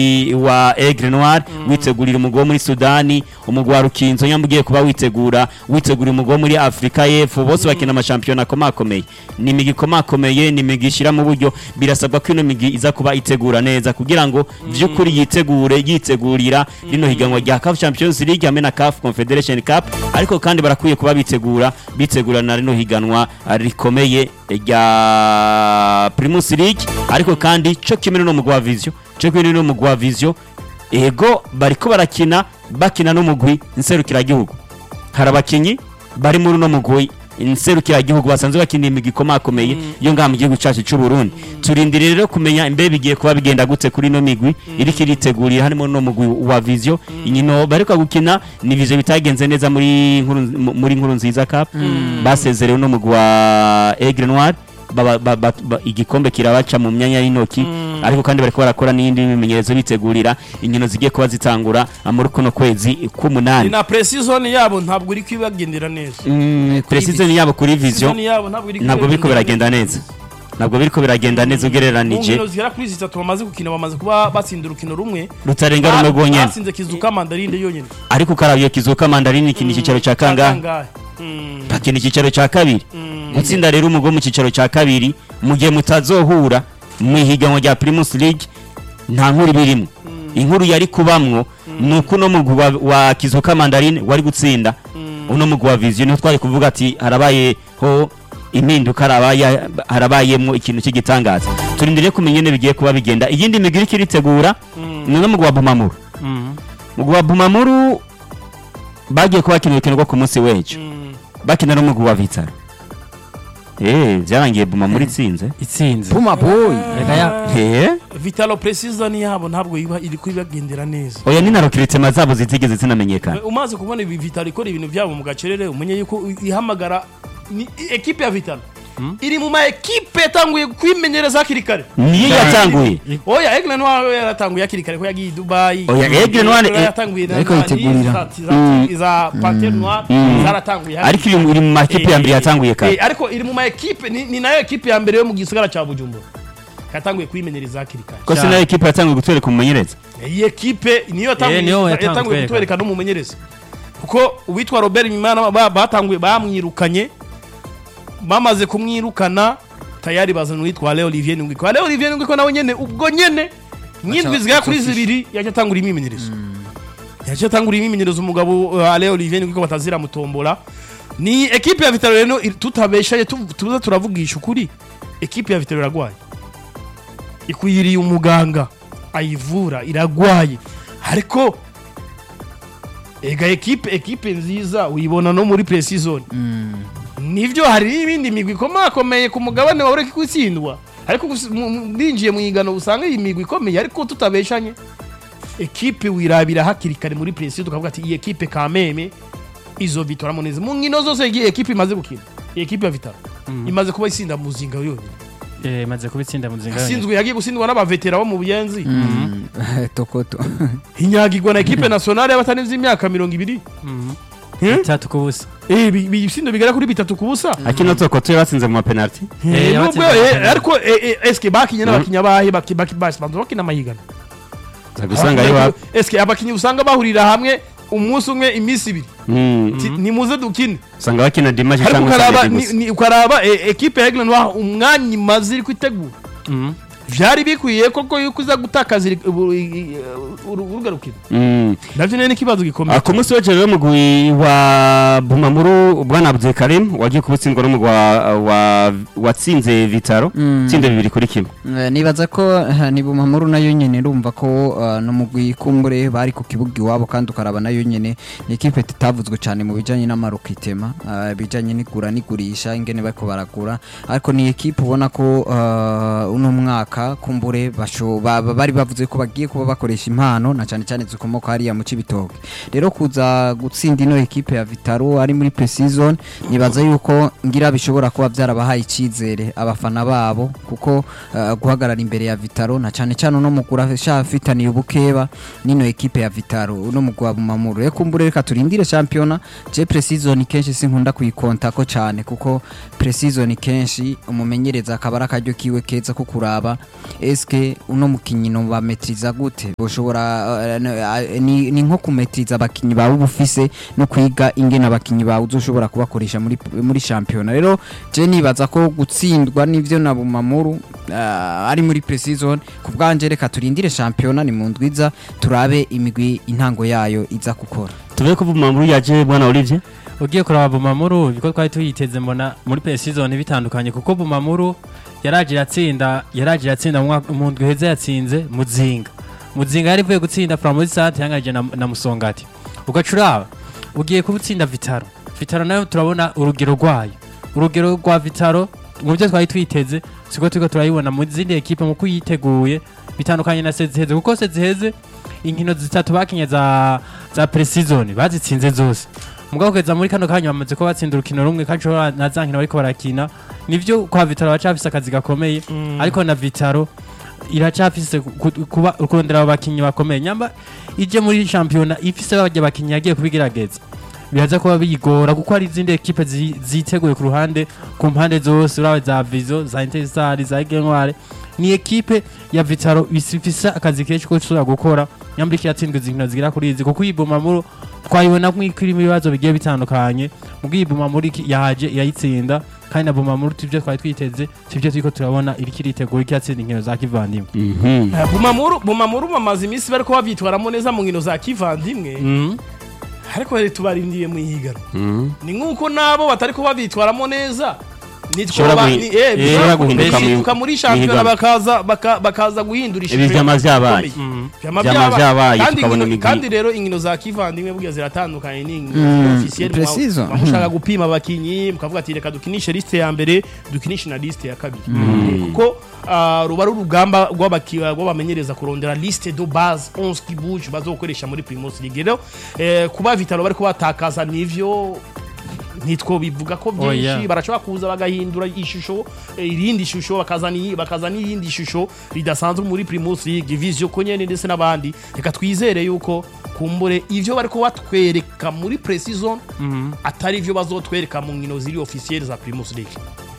wa Aigle Noir witegurira umugwa muri Sudani, umugwa wa Rukinzo nyambugiye kuba witegura umugwa muri Afrika y'Epfo, bose bakina amashampiyona komakomeye. Ni imigi komakomeye, ni imigi ishira mu buryo, birasabwa ko ino migi iza kuba itegura neza kugira ngo vy'ukuri yitegurira rino higanwa rya CAF Champions League hamwe na CAF Confederation Cup, ariko kandi barakwiye kuba bitegura na rino higanwa rikomeye rya Primus League, ariko kandi cyo kimwe no mugwa Vision ego bariko bakina no mugwi nserukira gihugu. Harabakinyi bari muri no mugwi inserukira gihugu basanzwe bakina imigi komakomeye yo ngaha mu gihugu cyacu cy'u Burundi. Turindire rero kumenya imbe bigiye kuba bigenda gute kuri no migwi iri kiritegurira harimo no mugwi wa Vision. Inkino bariko gukina ni Vision bitagenze neza muri nkuru nziza cup, basezerewe no mugwi wa Aigle Noir, igikombe kirabaca mu myanya y'intoki, ariko kandi bariko barakora n'indi bimenyerezo bitegurira inkino zigiye kuba zitangura muri kuno kwezi k'umunani. Na precision yabo ntabwo iri kwibagendera neza. Precision yabo kuri Vision ntabwo biriko biragenda neza ugereranije. Inkino zigera kuri 3 bamaze gukina, bamaze kuba batsinda urukino rumwe rutarenga rumwe gonyene, batsinze Kizuka Mandarine yonyene. Ariko karabiye Kizuka Mandarine kini cyicaro cya kangahe? Bakina icyicaro cya kabiri. Gutsinda rero umugwa mu cyicaro cya kabiri mu gihe mutazohura mu higanwa rya Primus League nta nkuru birimo. Inkuru yari kubamwo nuko no mugwa wa Kizuka Mandarine wari gutsinda uno mugwa Vision, no twari kuvuga ati harabaye ho impinduka, harabayemo ikintu cy'igitangaza. Turindire kumenya ne bigiye kuba bigenda. Iyindi migiri kiritegura no mugwa Bumamuru. Mugwa Bumamuru bagiye kuba kintu kintu ku munsi wejo bakina no mugwa Vitaro. Byarangiye Bumamuru itsinze Puma boy Vitalo Precision yabo ntabwo iri kwibagendera neza. Oya ni narokirite mazabo zitigeze zinamenyekana. Umaze kubona Vitalo ikora ibintu byabo mu gacerere, umenye yuko ihamagara ni equipe ya Vitalo iri mu ma equipe yatanguye kwimenyereza hakiri kare. Niyo yatanguye. Oya Aigle Noir yaratanguye hakiri kare ko yagiye Dubai. Oya Aigle Noir yatanguye ariko yitegurira iza Panthère Noire zaratanguye. Ariko iri mu ma equipe ya mbere yatanguye kare. Ariko iri mu ma equipe ni nayo equipe ya mbere yo mu gisagara cya Bujumbura yatanguye kwimenyereza hakiri kare. Ko sina equipe yatanguye gutwereka umumenyereza. Iyi equipe niyo yatanguye gutwereka no mumenyereza, kuko uwitwa Robert Nyimana batanguye bamwirukanye, bamaze kumwirukana tayari bazana uwitwa Leo Olivier Ngwiko. Kwa Leo Olivier Ngwiko nawe nyene ubwo nyene nyindwi zigaya kuri zibiri yacatangura imimenyerezo. Yacatangura imimenyerezo umugabo Leo Olivier Ngwiko batazira mutombola. Ni equipe ya Vitalo reno tutabeshaye tuza turavugisha ukuri. Equipe ya Vitalo iragwaye. Ikuyiriye umuganga ayivura iragwaye. Ariko ega equipe nziza uyibona no muri Precision. Nivyo hari ibindi migwi komakomeye ku mugabane wa ureke gutsindwa, ariko ndinjiye mu igano usanga iyi migwi ikomeye, ariko tutabeshanye equipe wirabira hakiri kare muri Precision tukavuga ati iyi equipe kameme izo Vitalo Munezi mu nkino zose iyi equipe imaze gukina. Iyi equipe ya Vitalo imaze kuba isinda muzinga yonyine. Imaze kuba itsinda muzinga yonyine. Sinzwe yagiye gutsindwa n'abavetera bo mu Buyenzi. Tokoto Hinyagirwa na equipe nationale y'abatanivye imyaka 200. 3 kubusa. Bisindo bigera kuri 3 kubusa. Akino Tokoto yabatsinze mu penalty. Nubwo ariko eske bakinye n'abakinya bahe bakina amahigana. Zabisanga yo eske abakinyi usanga bahurira hamwe umunsi umwe imisi ibiri. Ni muze dukine. Usanga bakina dimanche cyangwa ni ukaraba equipe ya Aigle Noir umwanya maziri kwitegura. Vyari bikwiye koko yuko uza gutakaza urugarukira. Navyo nene kibazo gikomeye. Ku munsi w'ejo rero mugwi wa Bumamuru Bwana Abdul Karim wagiye kubutsindwa n'umugwi watsinze Vitalo tsinde 2-1. Nibaza ko ni Bumamuru nayo nyene urumva ko no mugwi kumbure bari ku kibuga iwabo, kandi ukaraba nayo nyene ni equipe tutavuzwe cyane mu bijanye n'amarokitema, bijanye n'igura n'igurisha ingene bariko baragura, ariko ni equipe ubona ko uno mwaka kumbure bari bavuze ko bagiye kuba bakoresha impano na cyane cyane zikomoka hariya mu Cibitoke. Rero kuza gutsinda ino equipe ya Vitalo ari muri Precision, nibaza yuko ngira bishobora kuba byarabahaye icizere abafana babo, kuko guhagarara imbere ya Vitalo na cyane cyane no mugura shafitaniye ubukeba nino equipe ya Vitalo no mugwa Bumamuru. Rero kumbure reka turindire championa. Je Precision kenshi sinkunda kuyikonta ko cyane, kuko Precision kenshi umumenyereza akabara kajyo kiwe keza ko kuraba eske uno mukinyi no bametriza gute boshobora ni nko kumetriza abakinyi bawe ubufise no kwiga ingene abakinyi bawe uzoshobora kubakoresha muri championnat rero je nibaza ko gutsindwa nivyo na Bumamuru ari muri pre-season kubwanje reka turindire championnat ni mu ndwiza turabe imigwi intango yayo iza gukora tuve ko Bumamuru yaje bwana Olivier ugiye kuraba Bumamuru biko twari tuyiteze mbona muri pre-season bitandukanye kuko Bumamuru yaraje yatsinda mu ndwi heze yatsinze Muzinga yarivuye gutsinda Framuzi Sante yangaje na Musongati ugacuraba ugiye kubutsinda Vitaro nayo turabona urugero rwa Vitaro mu byo twari twiteze siko turiko turayibona mu zindi equipe mu kuyiteguye bitandukanye na Seziheze kuko Seziheze inkino zitatu bakinye za pre-season bazitsinze zose mugabo kweza muri kano kanya bamaze ko batsinda urukino rumwe kandi na zankino bariko barakina nivyo kwa Vitaro bacafise akazi gakomeye ariko na Vitaro iracafise kuba kurondera abakinyi bakomeye nyamba ije muri championnat ifise abajya bakinyi yagiye kubigerageza biraza kuba bigora kuko ari izindi equipe ziteguye ku ruhande ku mpande zose urabe za Vizo za Interstar za Genware ni equipe ya Vitaro ifise akazi kenshi ko cyo gukora nyambiki yatsindwe zinkino zigira kuri izi kuko Bumamuru twayibona kwikiri ibibazo bigiye bitandukanye mubwi Bumamuru yaje yayitsinda kandi na Bumamuru tivyo twari twiteze tivyo turiko turabona iriki ritegura iki yatsinda inkino za kivandimwe Bumamuru bamaze imisi bariko bavyitwaramo neza mu nkino za kivandimwe ariko rero tubarindiye mu higano ni nkuko nabo batariko babitwaramo neza nitwa muri championnat bakaza guhindura kandi rero inkino za kivandimwe bugiye ziratandukanye n'inkino officiel mushaka gupima abakinyi mukavuga ati reka dukinishe liste ya mbere dukinishe na liste ya kabiri kuko ruba rugamba rw'abamenyereza kurondera liste de base 11 kibuje bazokoresha muri Primus League rero kuba Vitalo bari kubatakaza nivyo nitwo bivuga ko byinshi barashobora kuza bagahindura ishusho irindi shusho bakazana irindi shusho ridasanzwe muri Primus League Vision konyene ndetse nabandi reka twizere yuko kumbure ivyo bariko batwereka muri pre-season atari ivyo bazotwereka mu nkino ziri officiel za Primus League.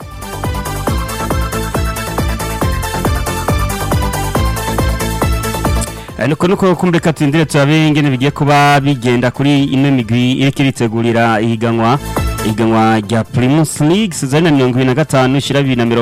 nuko kumureka tindire turabe ingene bigiye kuba bigenda kuri ino migwi iriko iritegurira ihiganwa rya Primus League sizana 2025 shira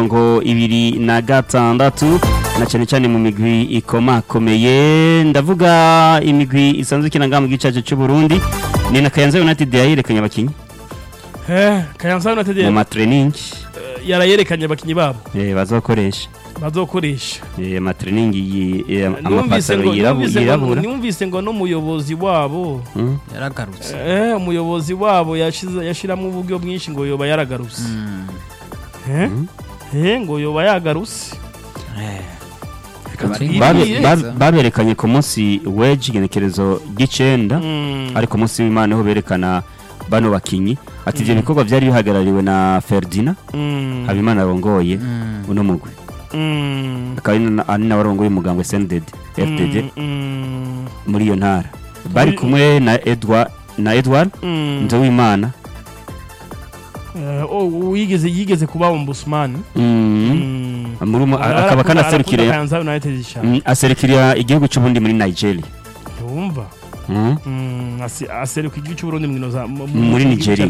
2026 na cyane mu migwi ikomakomeye ndavuga imigwi isanzwe kinanga mu gicaje cy'u Burundi ni na Kayanza United yayerekanye abakinyi Kayanza United mu matraining yarayerekanye abakinyi babo bazokoresha matraining amapasaro yirabura numvise ngo n'umuyobozi wabo yaragarutse umuyobozi wabo yashiramo uburyo bwinshi ngo yoba yaragarutse ngo yoba yagarutse baberekanye ku munsi weje igenekerezo gicenda ariko munsi w'Imana ho berekana bano bakinyi ati ivyo bikorwa byari bihagarariwe na Ferdinand Habimana rongoye uno mugwi akaba ari n'abarongo y'umugambwe SNDD FDD muri iyo ntara bari kumwe na Edward Nzowimana yigeze kuba ombudsman akaba kanaserukira aserukira igihugu cy'ubundi muri Nigeria wumva aseruka igihugu cy'uburundi muri Nigeria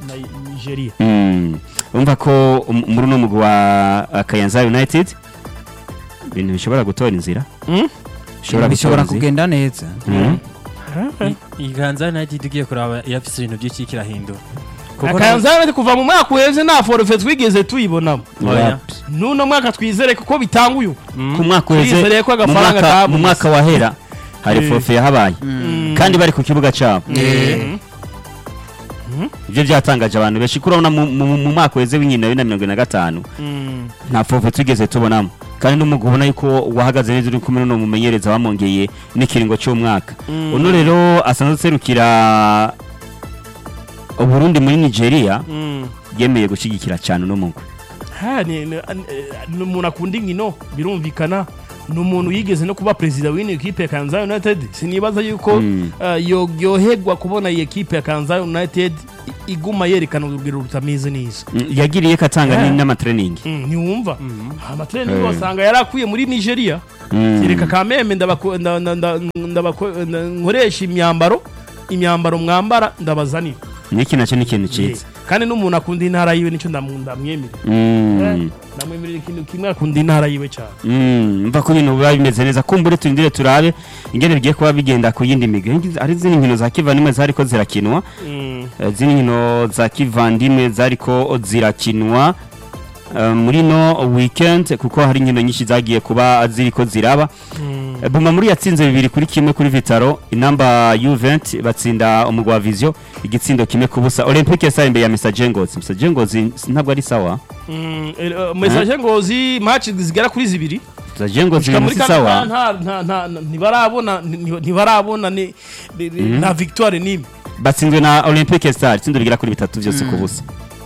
umva ko muri no mugwa Kayanza United ibintu bishobora gutora inzira bishobora kugenda neza Kayanza United igiye kuraba yafise ibintu by'iki kirahindura Kayanza United kuva mu mwaka uheze nta forfait twigeze tuyibonamo nuno mwaka twizere ko bitanga uyu ku mwaka uheze mu mwaka wahera hari forfait yahabaye kandi bari ku kibuga cyabo ivyo byatangaje abantu beshi kurabona mu mwaka weze w'inkino 2025 nta forfait tugeze tubonamo kandi n'umugubona yuko wahagaze neza uri kumwe no mumenyereza bamongeye n'ikiringo cy'umwaka uno rero asanzwe serukira Burundi muri Nigeria yemeye gushigikira cyane no mugwe umuntu akunda inkino birumvikana n'umuntu yigeze no kuba president w'ino equipe ya Kayanza United sinibaza yuko yohegwa kubona iyi equipe ya Kayanza United iguma yerekana urugero rutameze neza yagiriye katanga n'amatraining ntiwumva amatraining wasanga yarakwiye muri Nigeria kereka kameme nkoresha imyambaro mwambara ndabazanira niki nacyo n'ikintu cyiza kandi n'umuntu akunda intara yiwe nicyo ndamwemera ndamwemerera ikintu kimwe akunda intara yiwe cyane mva ko ibintu biba bimeze neza kumbure turindire turabe ingene bigiye kuba bigenda ku yindi migwi ari zindi nkino za kivandimwe zariko zirakinwa zindi nkino za kivandimwe zariko zirakinwa muri no weekend kuko hari inkino nyinshi zagiye kuba ziriko ziraba Bumamuru yatsinze 2-1 kuri Vitaro inamba Juventus batsinda umugwa wa Vision igitsindo kimwe kubusa Olympique Stars imbere ya Messager Ngozi ntabwo ari sawa Messager Ngozi match zigera kuri 2 Messager Ngozi ni sawa ntibarabona na victoire nimwe batsinzwe na Olympique Stars tsindo rigera kuri 3 byose kubusa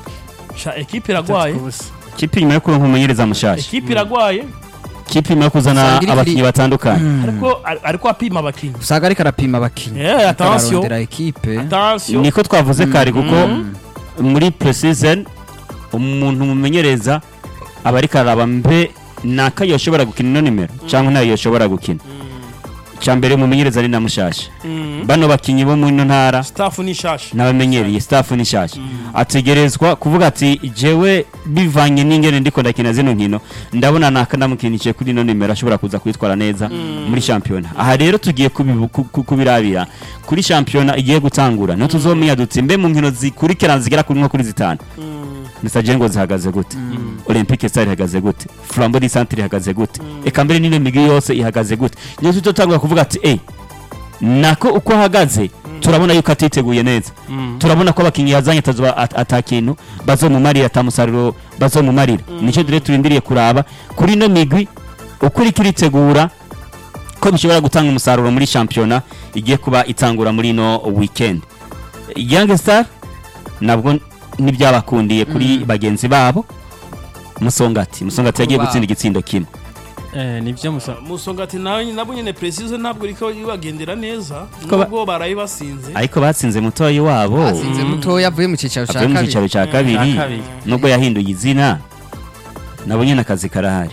equipe iragwaye kipi nyuma yo kuronka umumenyereza mushasha equipe iragwaye kipi nyuma yo kuzana abakinyi batandukanye ariko apima abakinyi usaga ariko arapima abakinyi attention equipe niko twavuze kare kuko muri pre-season umuntu mumenyereza abariko araba mbe naka yoshobora gukina ino nimero cyangwa nayo yoshobora gukina cyambere mumenyereza ari namushasha bano bakinyi bo mu ntara staff ni shasha nabamenyereye staff ni shasha ategerezwa kuvuga ati jewe bivanye n'ingene ndiko ndakina zino nkino ndabona naka ndamukinice kuri ino nimero ashobora kuza kwitwara neza muri championa aha rero tugiye kubirabira kuri championa igiye gutangura no tuzomenya dutse mu nkino zikurikirana zigera kuri 5 Messager Ngozi zihagaze gute Olympique Stars ihagaze gute Flambeau du Centre ihagaze gute eka mbere n'ine migi yose ihagaze gute niyo tutotangura kuvuga ati nako uko hagaze turabona yuko atiteguye neza turabona ko abakinyi yazanye tazuba atakintu bazomumarira atamusaruro bazomumarira nico dire turindiriye kuraba kuri no migwi ukurikiritegura ko bishobora gutanga umusaruro muri championa igiye kuba itangura muri no weekend Young Star nabwo nibyabakundiye kuri bagenzi babo Musongati yagiye gutsinda igitsindo kimwe nibyo Musongati nabo nyene precision ntabwo riko ibagendera neza nubwo barayibasinze ariko batsinze mutoyi wabo batsinze mutoyi avuye mu cicaro cya kabiri nubwo yahinduye izina nabo nyene akazi karahari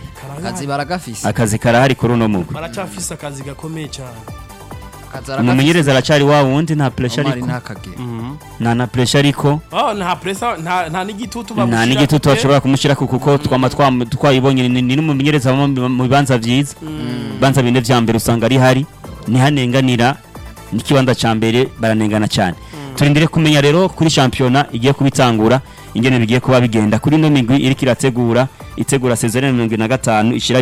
akazi karahari kuri uno mugwi baracafisa akazi gakomeye cyane umumenyereza aracari wa wundi nta pressure ariko na pressure ariko nta pressure nta n'igitutu bamushira nta n'igitutu bashobora kumushira kuko twayibonye ni n'umumenyereza mu bibanza vyiza banza binde vya mbere usanga ari hari ni hanenganira n'ikibanza ca mbere baranengana cyane turindire kumenya rero kuri championa igiye kubitangura ingene bigiye kuba bigenda kuri no migwi iriko itegura saison 2025 ishira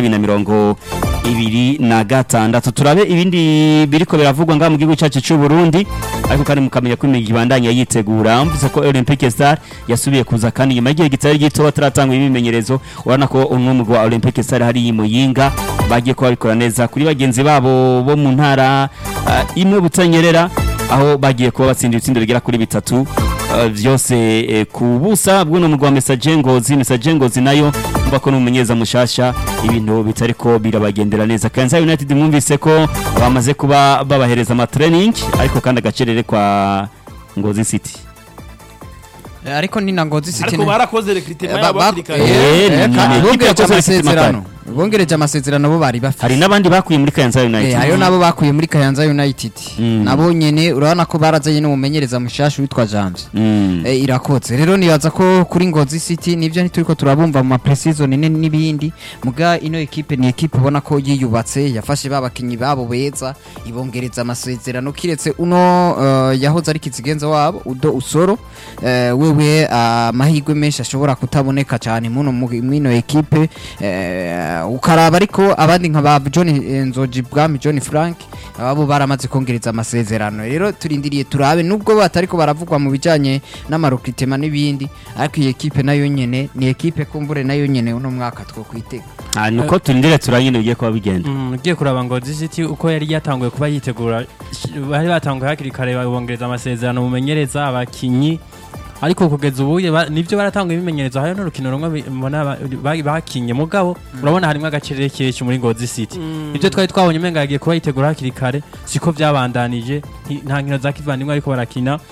2026 turabe ibindi biriko biravugwa nga mu gihugu cyacu cy'u Burundi ariko kandi mukamenya ko imigwi bandanya yitegura mvuze ko Olympique Stars yasubiye kuza kandi nyuma y'igihe gitari gito bataratanga ibimenyerezo urana ko umwe wa Olympique Stars hari yimuyinga bagiye kuba bikora neza kuri bagenzi babo bo mu ntara imwe butanyerera aho bagiye kuba batsinda ibitsindo bigera kuri 3 vyose kubusa bw'uno mugwa Messager Ngozi nayo mba ko n'umumenyeza mushasha ibintu bitariko birabagendera neza Kayanza United mwumvise ko bamaze kuba babahereza amatraining ariko kandi agacerere kwa Ngozi City ariko ni na Ngozi City ariko barakoze recruitment yabo bongereje amasezerano bo bari bafite hari nabandi bakuye muri Kayanza United ayo nabo bakuye muri Kayanza United nabo nyene urabona ko barazanye n'umumenyereza mushasha witwa James irakotse rero nibaza ko kuri Ngozi City nivyo ntituriko turabumva mu pre-season n'ibindi muga ino equipe ni equipe ubona ko yiyubatse yafashe babakinyi babo beza ibongereza amasezerano kiretse uno yahoze ari kizigenza wabo Udo Usoro wewe amahirwe menshi ashobora kutaboneka cyane muno mwino equipe ukaraba ariko abandi nka ba John Nzoji Bwami John Frank abo baramaze kongereza amasezerano rero turindiriye turabe nubwo batariko baravugwa mu bijanye n'amarokritema n'ibindi ariko iyi equipe nayo nyene ni equipe kumbure nayo nyene uno mwaka two kwitega nuko turindire turanyine ugiye kuba bigenda ugiye kuraba Ngozi City uko yari yatanguye kuba yitegura bari batanguye hakiri kare babongereza amasezerano mumenyereza abakinyi ariko kugeza ubu nivyo baratanga ibimenyerezo hayo n'urukino rumwe mbona bakinye mugabo urabona harimo agaciro keke muri Ngozi City ivyo twari twabonye menga yagiye kuba yitegura hakiri kare siko byabandanije nta nkino za kivandimwe ariko barakina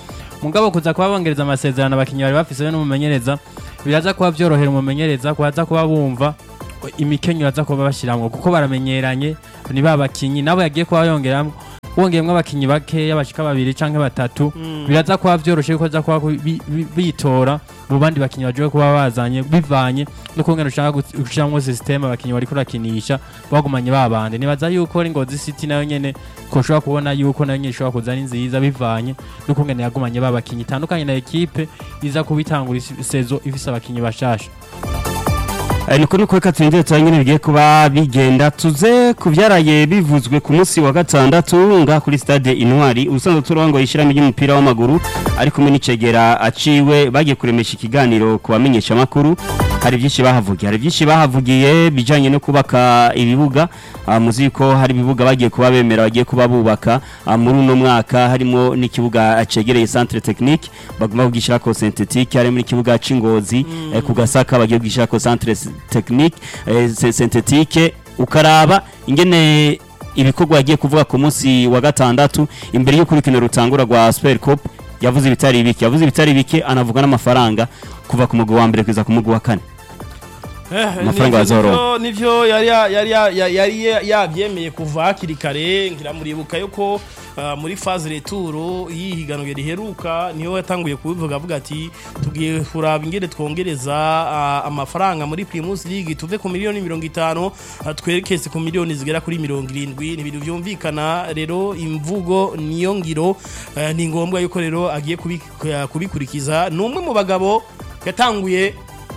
mugabo kuza kuba bongereza amasezerano abakinnyi bari bafise n'umumenyereza biraza kuba byorohera umumenyereza kuza kuba bumva imikenyo yaza kuba bashiramwo kuko baramenyeranye ni babakinnyi nabo yagiye kuba yongeramwo wongeyemwo abakinnyi bakeya bashika 2 canke 3 biraza kuba byoroshe ko za kuba bitora mu bandi bakinnyi baje kuba bazanye bivanye no kongera ushaka gushiramwo system abakinnyi bari kurakinisha bagumanye babande nibaza yuko ari Ngozi City nayo nyene ko ushobora kubona yuko nayo nyene ishobora kuzana inziza bivanye no kongera yagumanye babakinnyi itandukanye na equipe iza kubitangura sezo ifise abakinnyi bashasha. Niko nuko reka twinjire twanyine bigiye kuba bigenda tuze kuvyaraye bivuzwe ku munsi wa gatandatu nga kuri stade Intwari usanzwe turongo yishiramo y'umupira w'amaguru ariko muri cegera aciwe bagiye kuremesha ikiganiro kubamenyesha makuru hari byinshi bahavugiye bijanye no kubaka ibibuga muziko hari ibibuga bagiye kuba bemera bagiye kuba bubaka muri uno mwaka harimo n'ikibuga cegereye centre technique baguma kugishira ko synthetique hari muri kibuga c'Ingozi ku Gasaka bagiye kugishira ko centre technique synthetique ukaraba ingene ibikorwa yagiye kuvuga ku munsi wa gatandatu imbere yo kurikino rutangura rwa Super Cup yavuze ibitari bike anavuga n'amafaranga kuva ku mugwi wa mbere kwiza ku mugwi wa kane amafaranga azoro nivyo yari yabyemeye kuva hakiri kare ngira muribuka yuko muri phase retour yihiganwe riheruka niho yatanguye kubivuga avuga ati tugiye kuraba ingere twongereza amafaranga muri Primus League tuve ku miliyoni 50 twerekeze ku miliyoni zigera kuri 70 ni ibintu byumvikana rero imvugo niyo ngiro ni ngombwa yuko rero agiye kubikurikiza numwe mu bagabo yatanguye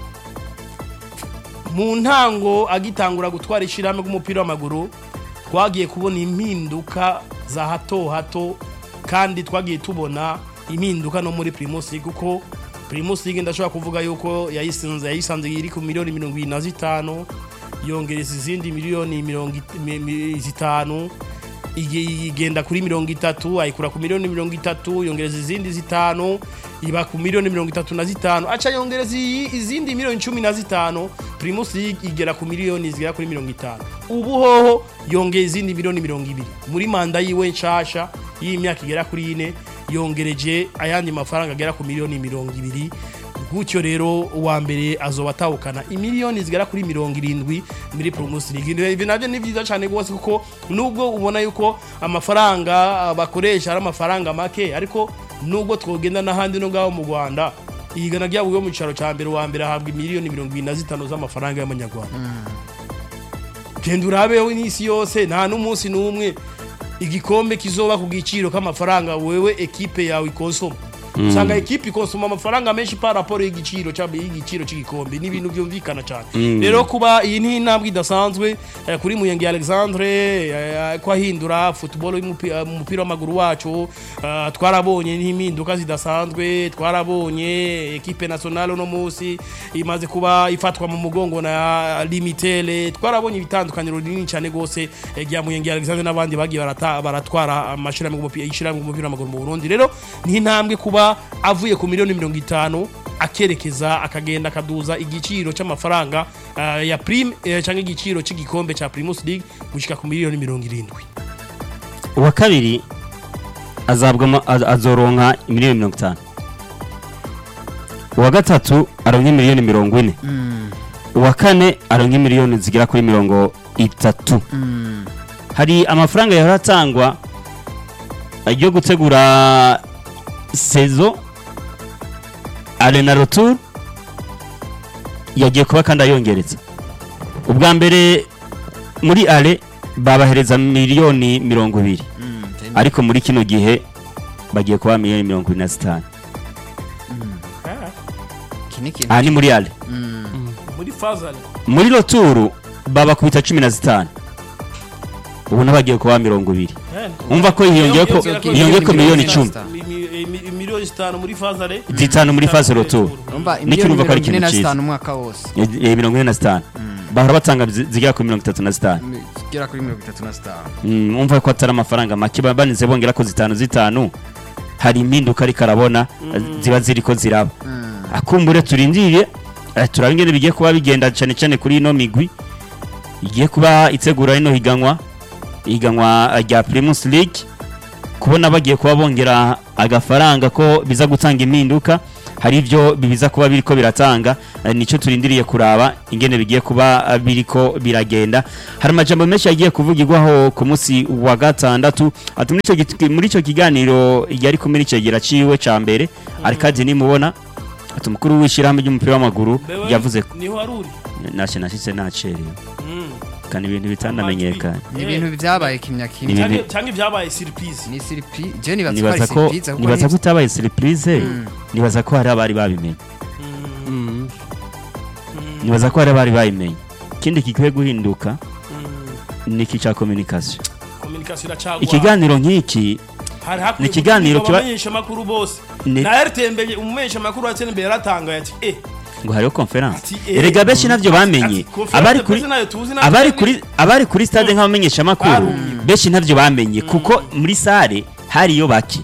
mu ntango agitangura gutwara ishirame rw'umupira w'amaguru twagiye kubona impinduka za hato kandi twagiye tubona impinduka no muri Primus League kuko Primus League ndashobora kuvuga yuko yayisanze iri ku miliyoni 25 yongereza izindi miliyoni 50 igenda kuri 30 ayikura ku miliyoni 30 yongereza izindi 5 iba ku miliyoni 35 acha yongereza izindi miliyoni 15 Primus League igera ku miliyoni zigera kuri 50 ubu hoho yongeza izindi miliyoni 20 muri manda yiwe nshasha y'imyaka igera kuri 4 yongereje ayandi mafaranga agera ku miliyoni 20 gutyo rero uwa mbere azoba atahukana imiliyoni zigera kuri 70 muri Primus League ibi nabyo ni byiza cyane gose kuko nubwo ubona yuko amafaranga bakoresha ari amafaranga make ariko nubwo twogenda n'ahandi no ngaho mu Rwanda igana ryabwo mu cyaro cya mbere wa mbere ahabwa miliyoni 25 z'amafaranga y'amanyarwanda genda urabeho n'isi yose nta n'umunsi n'umwe igikombe kizoba ku giciro k'amafaranga wewe equipe yawe ikonsoma usanga equipe ikonsoma amafaranga menshi par rapport y'igiciro cy'igikombe ni ibintu byumvikana cyane rero kuba iyi ni intambwe idasanzwe kuri Muyenge Alexandre kwahindura football y'umupira w'amaguru wacu twarabonye n'impinduka zidasanzwe twarabonye equipe nationale no musi imaze kuba ifatwa mu mugongo na Limitele twarabonye ibitandukaniro rinini cyane gose rya Muyenge Alexandre n'abandi bagiye baratwara amashira mu mupira w'amaguru mu Burundi rero ni intambwe kuba avuye ku miliyoni 50 akerekeza akagenda akaduza igiciro cy'amafaranga ya prime cyangwa igiciro cy'igikombe cya Primus League gushika ku miliyoni 70 uwa kabiri azoronka miliyoni 50 uwa gatatu aronka miliyoni 40 uwa kane aronka miliyoni zigera kuri 30 hari amafaranga yaratangwa ajyo gutegura sezo Arena Retour yagiye kuba kandi ayongereza ubwa mbere muri ale babahereza miliyoni 20 ariko muri kino gihe bagiye kuba miliyoni 25 ani muri ale muri fazal muri Retour baba kubita 15 ubu nabagiye kuba 20 umva ko hiyongeye ko miliyoni 10 miliyoni 5 muri fazale zitanu muri phase Retour nikirumva ko ari kintu cyiza umwaka wose 25 bahora batanga zigera kuri 35 zigera kuri 35 umva ko atari amafaranga make banize bongera ko zitanu hari impinduka ari karabona ziba ziriko ziraba akumbure turindiriye turabingene bigiye kuba bigenda cyane kuri ino migwi igiye kuba itegura ino higanwa rya Primus League kubona bagiye kuba bongera agafaranga ko biza gutanga impinduka hari ibyo bibiza kuba biriko biratanga nico turindiriye kuraba ingene bigiye kuba biriko biragenda hari amajambo menshi yagiye kuvugirwaho ku munsi wa gatandatu ati muri ico kiganiro yari kumwe n'icegera ciwe ca mbere Arcade nimubona ati umukuru w'ishirahamwe ry'umupira w'amaguru yavuze niho aruri nashitse nacerewe kandi ibintu bitandamenyekanye ibintu byabaye kimya cyangwa byabaye surprise ni surprise je nibaza ko nibaza ko utabaye surprise nibaza ko hari abari babimenye nibaza ko hari abari babimenye kindi kikwiye guhinduka ni kica communication ikiganiro nk'iki ni ikiganiro kiba makuru bose na RTMB umumenyesha makuru atsembe yaratangaye ati ngo hariho conference erega beshi navyo bamenye abari kuri stade nk'abamenyesha makuru beshi navyo bamenye kuko muri sare hariyo baki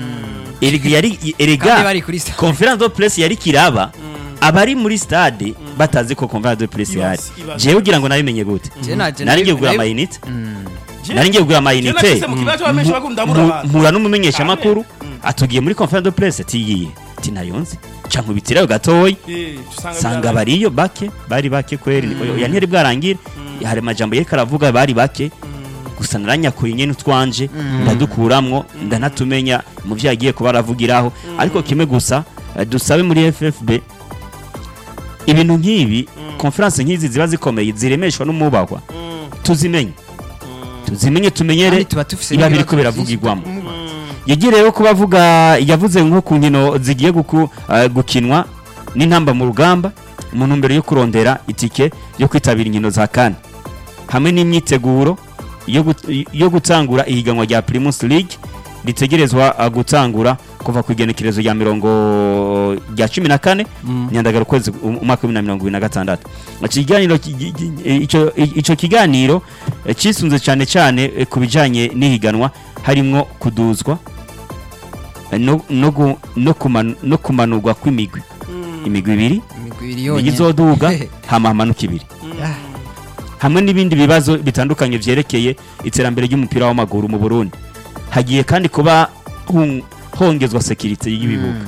erega conference de presse yari kiraba abari muri stade batazi ko conference de presse yari jewe ugira ngo nabimenye gute nari ngiye kugura amayinite nari ngiye kugura amayinite mpura n'umumenyesha makuru atugiye muri conference de presse tiyiye tinayonze canke bitirayo gatoyi sanga bariyo bari bake kweri yanteri bwarangira hari majambo yeka aravuga bari bake gusa naranyakuye nyene utwanje ndadukuramwo ndanatumenya mu vyagiye kuba aravugiraho ariko kimwe gusa dusabe muri FFB ibintu nk'ibi conference nk'izi ziba zikomeye ziremeshwa n'umubahwa tuzimenye tumenyere iba biriko biravugirwamo yagireyo kubavuga yavuze nko ku nkino zigiye gukinwa n'intamba mu rugamba umuntu mbere yo kurondera itike yo kwitabira inkino za CAN hamwe n'imyiteguro yo gutangura ihiganwa rya Primus League ritegerezwa gutangura kuva ku igenekerezo rya 14 nyandagara kwezi umwaka wa 2026 ikiganiro ico kiganiro cisunze cyane ku bijanye n'ihiganwa harimwo kuduzwa no kumanurwa kw'imigwi ibiri izoduga hamanuka ibiri hamwe n'ibindi bibazo bitandukanye vyerekeye iterambere ry'umupira w'amaguru mu Burundi hagiye kandi kuba hongezwa security y'ibibuga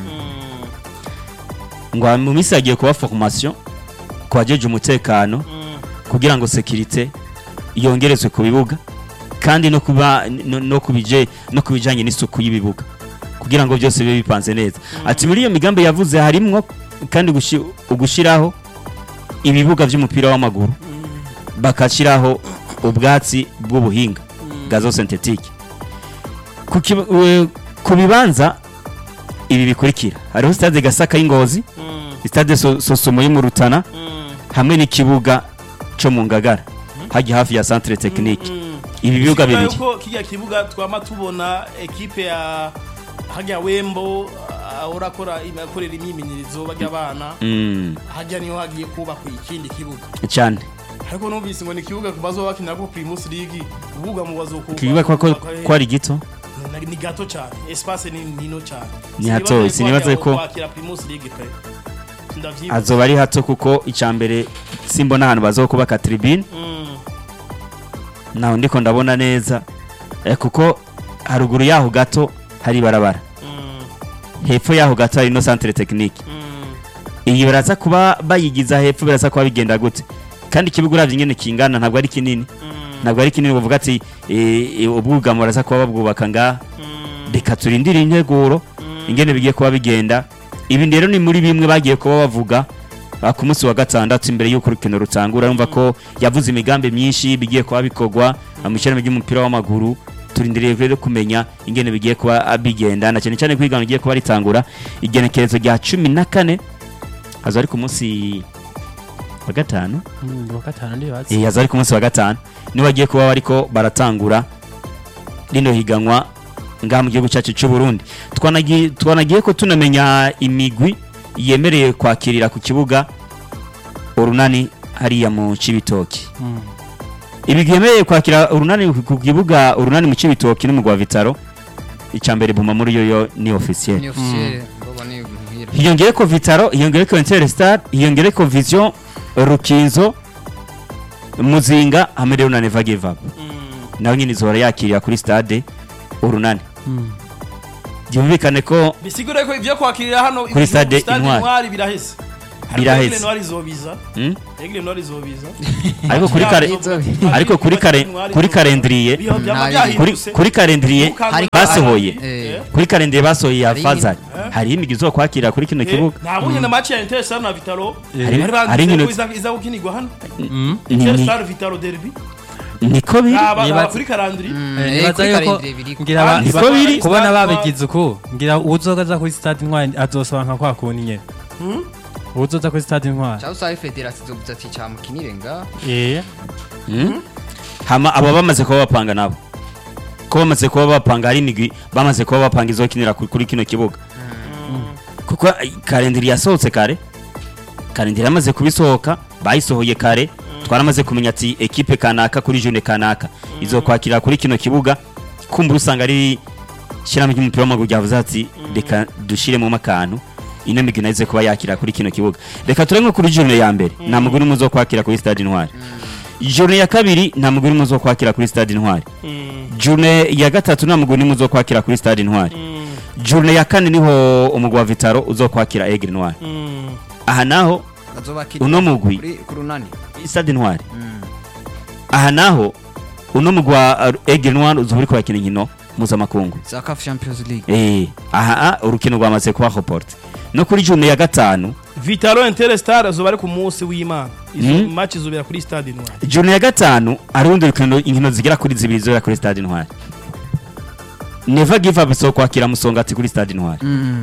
ngo mu misi hagiye kuba formation kwajeje umutekano kugira ngo security yongerezwe ku bibuga kandi no kubijanye n'isuku y'ibibuga kugira ngo byose bibe bipanze neza ati muri iyo migambi yavuze harimwo kandi ugushiraho ibibuga by'umupira w'amaguru bakashiraho ubwatsi bw'ubuhinga gazo synthetique ku bibanza ibi bikurikira hariho stade Gasaka y'Ingozi stade Sosomo yo mu Rutana hamwe n'ikibuga cyo mu Ngagara haji hafi ya centre technique ibi bibuga bibiri uko kijya kibuga twama tubona equipe ya hajya Wembo urakora imakorera imyimenyerezo bajya abana hajya niho hagiye kuba ku ikindi kibuga cyane ariko numvise ngo ni kibuga kubazo bakina ko Primus League ubuga mu bazo ko kibuga ko ari gito ni gato cyane espace ni no cyane ni hato sinibaze ko Primus League pe azoba ari hato kuko icambere simbona ahantu bazokubaka tribune naho ndiko ndabona neza kuko haruguru yaho gato hari barabara hepfo yaho gato hari no centre technique iyi baraza kuba bayigiza hepfo baraza kuba bigenda gute kandi ikibuga uravye ingene kingana ntabwo ari kinini bavuga ati ubwugamo baraza kuba babwubaka ngaha reka turindire integuro ingene bigiye kuba bigenda ibi rero ni muri bimwe bagiye kuba bavuga ku munsi wa gatandatu imbere y'uko urukino rutangura urumva ko yavuze imigambi myinshi bigiye kuba bikorwa mu ishyirahamwe ry'umupira w'amaguru turindiriye rero kumenya ingene bigiye kuba bigenda na cyane kwigana igiye kuba ritangura igenekerezo rya 14 hazo ari ku munsi wa gatanu ndibaza hazo ari ku munsi wa gatanu niba bagiye kuba bariko baratangura rino higanwa ngaha mu gihugu cyacu cy'u Burundi twanagiye ko tunamenya imigwi yemereye kwakirira ku kibuga urunani hariya mu Cibitoki ibigemereye kwakira urunani ku kibuga urunani mu Cibitoki n'umugwa wa Vitaro icambere buma muri yo ni officiel hiyongere ko Vitaro hiyongere ko Interstar hiyongere ko Vision Rukinzo Muzinga hamwe na Never Give Up naho nyine zora yakirira kuri stade urunani byumvikane ko bisigure ko ivyo kwakirira hano Kuri stade Intwari. biraheze Biraheze. Intwari zobiza Mm? Intwari zobiza ariko kuri kare ariko kuri kalendriye kuri kalendriye basohoye kuri kalendriye basohoye ya Fazal hari imigi zo kwakira kuri kino kibuga nabonye na match ya Interstar na Vitalo Hari- bari hari banditse nkino- ko iza gukinirwa hano Ni- Interstar Vitalo derby niko biri aba kuri kalendri nibaza kuri yuko kalendriye biriko. ngira Niko biri. kubona babigize uko ngira uzoza kuri stade Intwari azosaba nka kwa kundi nyene uzoza kuri stade Intwari Cyangwa usabe federasiyo izovuze ati cyamukinire nga hama abo bamaze kuba bapanga nabo ko bamaze kuba bapanga hari imigwi bamaze kuba bapanga izokinira kuri kino kibuga kuko kalendriye yasohotse kare kalendriye yamaze kubisohoka bayisohoye kare twaramaze kumenya ati ekipe kanaka kuri june kanaka izokwakira kuri kino kibuga kumbura usanga ari shyiramo ry'umupira w'amaguru ryavuze ati reka dushiremo akantu ino migwi nayize kuba yakira kuri kino kibuga reka turenge kuri june ya mbere nta mugwi n'umwe uzokwakira kuri stade Intwari june ya kabiri nta mugwi n'umwe uzokwakira kuri stade Intwari june ya gatatu nta mugwi n'umwe uzokwakira kuri stade Intwari june ya kane niho umugwi wa Vitaro uzokwakira Aigle Noir aha naho uno mugwi ku runani stade Intwari aha naho uno mugwi wa Aigle Noir uzoba uriko urakina inkino mpuzamakungu za CAF Champions League aha urukino rwamaze kuba report no kuri june ya gatanu Vitalo Interstar zo bari ku munsi w'Imana izo match zobera kuri stade Intwari june ya gatanu arundi rukino inkino zigera kuri zibiri zobera kuri stade Intwari Never Give Up so kwakira Musongati kuri stade Intwari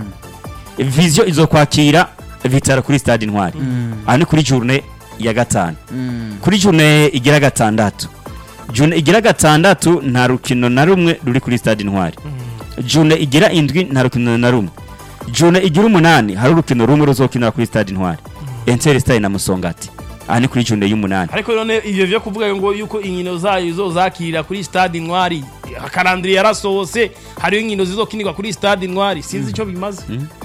Vision izokwakira Vitaro kuri stade Intwari ani kuri journée ya gatanu kuri journée igira gatandatu journée igira gatandatu nta rukino na rumwe ruri kuri stade Intwari journée igira indwi nta rukino na rumwe journée igira umunani hari urukino rumwe ruzokinira kuri stade Intwari Interstar na Musongati ani kuri journée y'umunani ariko none ivyo vyo kuvuga ngo yuko inkino zayo zozakira kuri stade Intwari kalendriye yarasohose hari inkino zizokinirwa kuri stade Intwari sinzi ico bimaze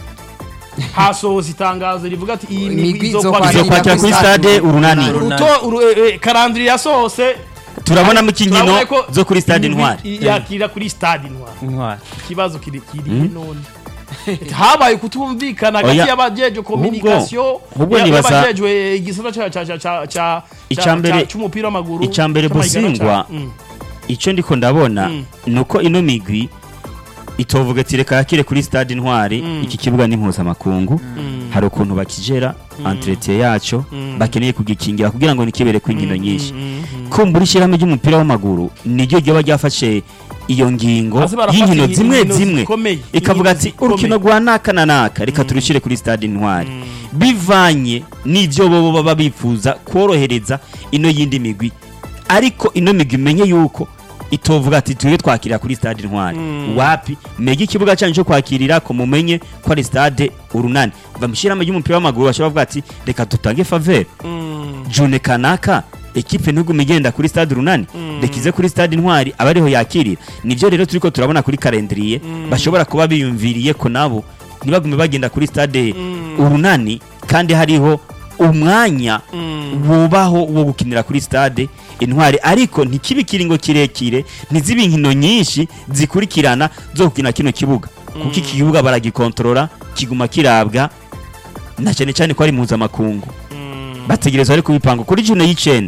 hasohose itangazo rivuga ati iyi migwi izokwakira kuri stade urunani kalendriye yasohose turabona mu kinkino zo kuri stade Intwari yakira kuri stade Intwari ikibazo kiri none habaye kutumvikana hagati y'abajeje communication y'abajejwe igisata cha cy'umupira w'amaguru icambere Busingwa ico ndiko ndabona nuko ino migwi itovuga ati reka yakire kuri stade Intwari iki kibuga ni mpuzamakungu hari ukuntu bakijera entretien yaco bakeneye kugikingira kugira ngo nikibere kw'inkino nyinshi kumbura ishyiramo ry'umupira w'amaguru niryo ryo ryafashe iyo ngingo y'inkino zimwe ikavuga ati urukino rwa naka na naka reka turushire kuri stade Intwari bivanye n'ivyo bobo baba bifuza korohereza ino yindi migwi ariko ino migwi menye yuko itovuga ati turi twakira kuri stade Intwari wapi mege ikibuga cyanje cyo kwakirira ko mumenye ko ari stade urunani bamushiramo y'umupira w'amaguru bashobora kuvuga ati reka dutange faveur june kanaka ekipe ntugu migenda kuri stade urunani dekize kuri stade Intwari abariho yakirira nivyo rero turiko turabona kuri kalendriye bashobora kuba biyumviriye ko nabo nibagume bagenda kuri stade urunani kandi hariho umwanya wubaho wo gukinira kuri stade Intwari ariko ntikibikiringo kirekire ntizibe inkino nyinshi zikurikirana zo gukina kino kibuga kuko iki kibuga baragikontrola kiguma kirabwa na cyane cyane ko ari mpuzamakungu bategereza ari kubipanga kuri june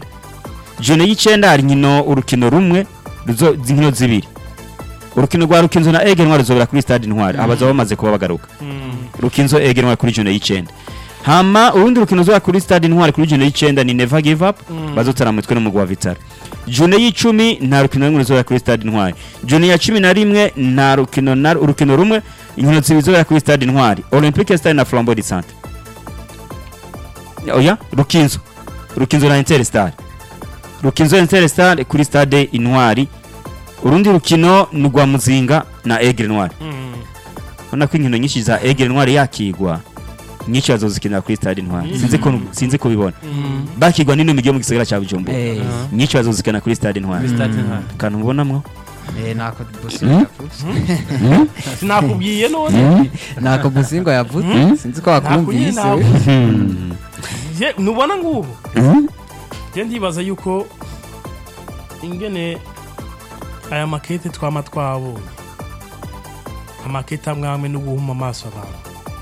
y'icenda hari nkino urukino rumwe inkino zibiri urukino rwa Rukinzo na Aigle Noir ruzobera kuri stade Intwari abaza bamaze kuba bagaruka Rukinzo Aigle Noir kuri june y'icenda hama urundi rukino zo kuri stade Intwari kuri june y'icenda ni Never Give Up bazotara mutwe no mugwa Vitaro june y'icumi nta rukino rumwe ruzobera kuri stade Intwari june ya 11 nta urukino rumwe inkino zibizobera kuri stade Intwari Olympique Stade na Flambeau du Centre oya Rukinzo na Interstar kuri stade Intwari urundi rukino ni rwa Muzinga na Aigle Noir ubona ko inkino nyinshi za Aigle Noir yakigwa nyinshi bazozikinira kuri stade Intwari sinzi ko bibona bakigwa n'ino mijyo mu gisagara cya Bujumbura nyinshi bazozikana kuri stade Intwari kantu ubonamwo nako Busingwa yavuze sinakubwiye none nako Busingwa yavuze sinzi ko wakumvise nubona ngubu je ndibaza yuko ingene aya makete twama twabonye amaketa mwamwe no guhuma amaso abantu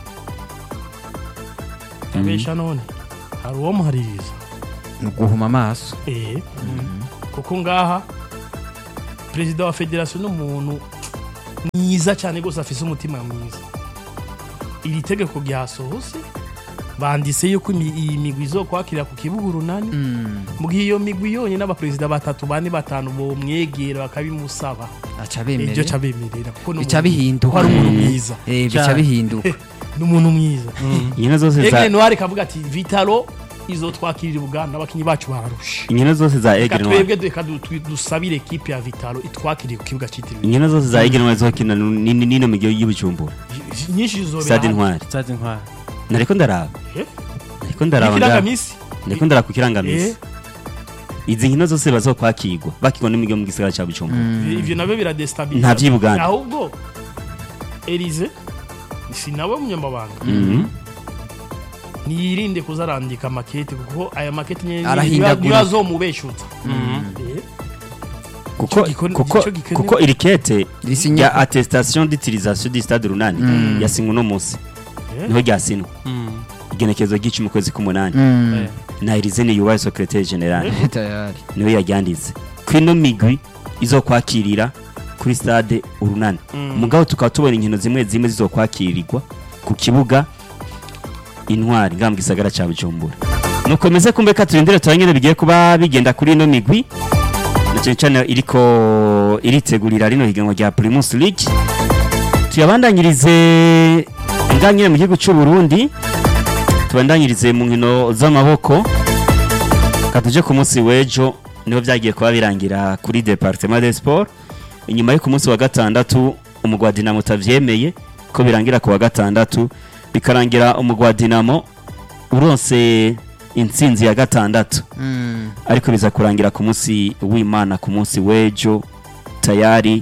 abesha none hari uwo muhaririza no guhuma amaso kuko ngaha perezida wa federation n'umuntu mwiza cyane gose afise umutima mwiza iri tegeko ryasohose bandise yuko iyi migwi izokwakira ku kibuga runani mu gihe iyo migwi yonye n'abaperezida batatu bane batanu bo mwegera bakabimusaba aca bemerera ibyo ca bemerera kuko bica bihinduka ari umuntu mwiza bica bihinduka n'umuntu mwiza inkino zose za Aigle Noir kavuga ati Vitalo izotwakirira Uganda abakinyi bacu bararusha inkino zose za Aigle Noir twebwe duka dusabire equipe ya Vitalo itwakiriye ku kibuga cyitiriwe inkino zose za Aigle Noir zokina nino migyo y'Ibujumbura nyinshi zizobera Stade Ntwari nariko ndaraba ndiko ndaraba ku kirangamisi izi nkino zose bazokwakirwa bakirwa n'imigyo mu gisagara ca Bujumbura ivyo nabyo biradestabilize nta vy'Ibuganda ahubwo Elize si nawe munyamabanga niyirinde kuzarandika makete kuko aya makete niyo azomubeshutsa kuko irikete ya attestation d'utilisation du stade runani yasinywe no musi niho ryasinwa igenekezo ry'icumi mu kwezi k'umunani na Elize ni yubaye secrétaire général niwe yajyandize kwino migwi izokwakirira kuri stade urunani mugabo tukaba tubona inkino zimwe zizokwakirirwa ku kibuga Intwari ngambwe gisagara ca Bujumbura nukomeze kumbeka turindire turanyene bigiye kuba bigenda kuri ino migwi na cyane iriko iritegurira rino higanwa rya Primus League tuyabandanyirize nganyene mu gihugu cy'u Burundi tubandanyirize mu nkino z'amaboko katuje ku munsi wejo niho byagiye kuba birangira kuri Departement des Sports inyuma yo ku munsi wa gatandatu umugwa Dinamo tavyemeye ko birangira ku wa gatandatu bikarangira umugwa Dinamo uronse intsinzi ya gatandatu ariko biza kurangira ku munsi w'Imana ku munsi wejo tayari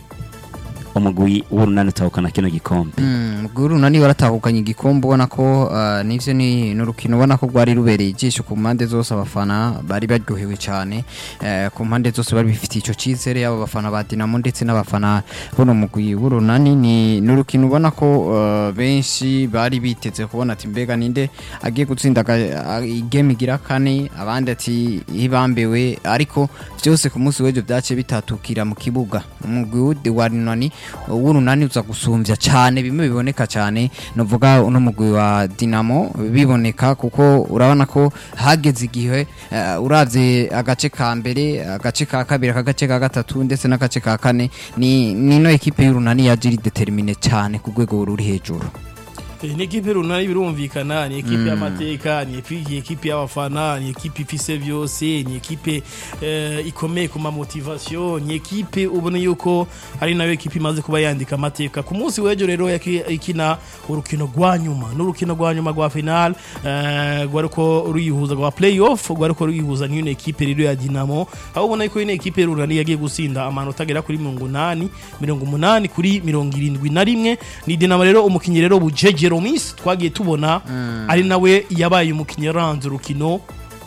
umugwi w'urunani utahukana kino gikombe urunani waratahukanye igikombe ubona ko nivyo ni n'urukino ubona ko rwari rubereye ijisho ku mpande zose abafana bari baryohewe cyane ku mpande zose bari bifitiye ico cizere yabo bafana ba Dinamo ndetse n'abafana bono mugwi w'urunani ni n'urukino ubona ko benshi bari biteze kubona ati mbega ninde agiye gutsinda igame igira kane abandi ati hibambewe ariko byose ku munsi wejo byace bitatukira mu kibuga umugwi w'urunani uza gusumvya cyane bimwe biboneka cyane novuga uno mugwi wa Dinamo biboneka kuko urabona ko hageze igihe uravye agace ka mbere agace ka kabiri agace ka gatatu ndetse n'agace ka kane ni no equipe y'urunani yaje determine cyane ku rwego ruri hejuru ni equipe runani birumvikana ni equipe y'amateka ni equipe y'abafana ni equipe ifise byose ni equipe ikomeye ku motivation ni equipe ubone yuko ari nayo equipe imaze kuba yandika amateka ku munsi wejo rero ikina urukino rwanyuma n'urukino rwanyuma rwa final rwariko ruyihuza rwa playoff rwariko ruyihuza n'ino equipe rero ya Dinamo aho ubona yuko ino equipe runani yagiye gusinda amanota agera kuri 80 kuri 71 ni Dinamo rero umukinyi rero bujeje Romis twagiye tubona ari nawe yabaye umukinyi ranze urukino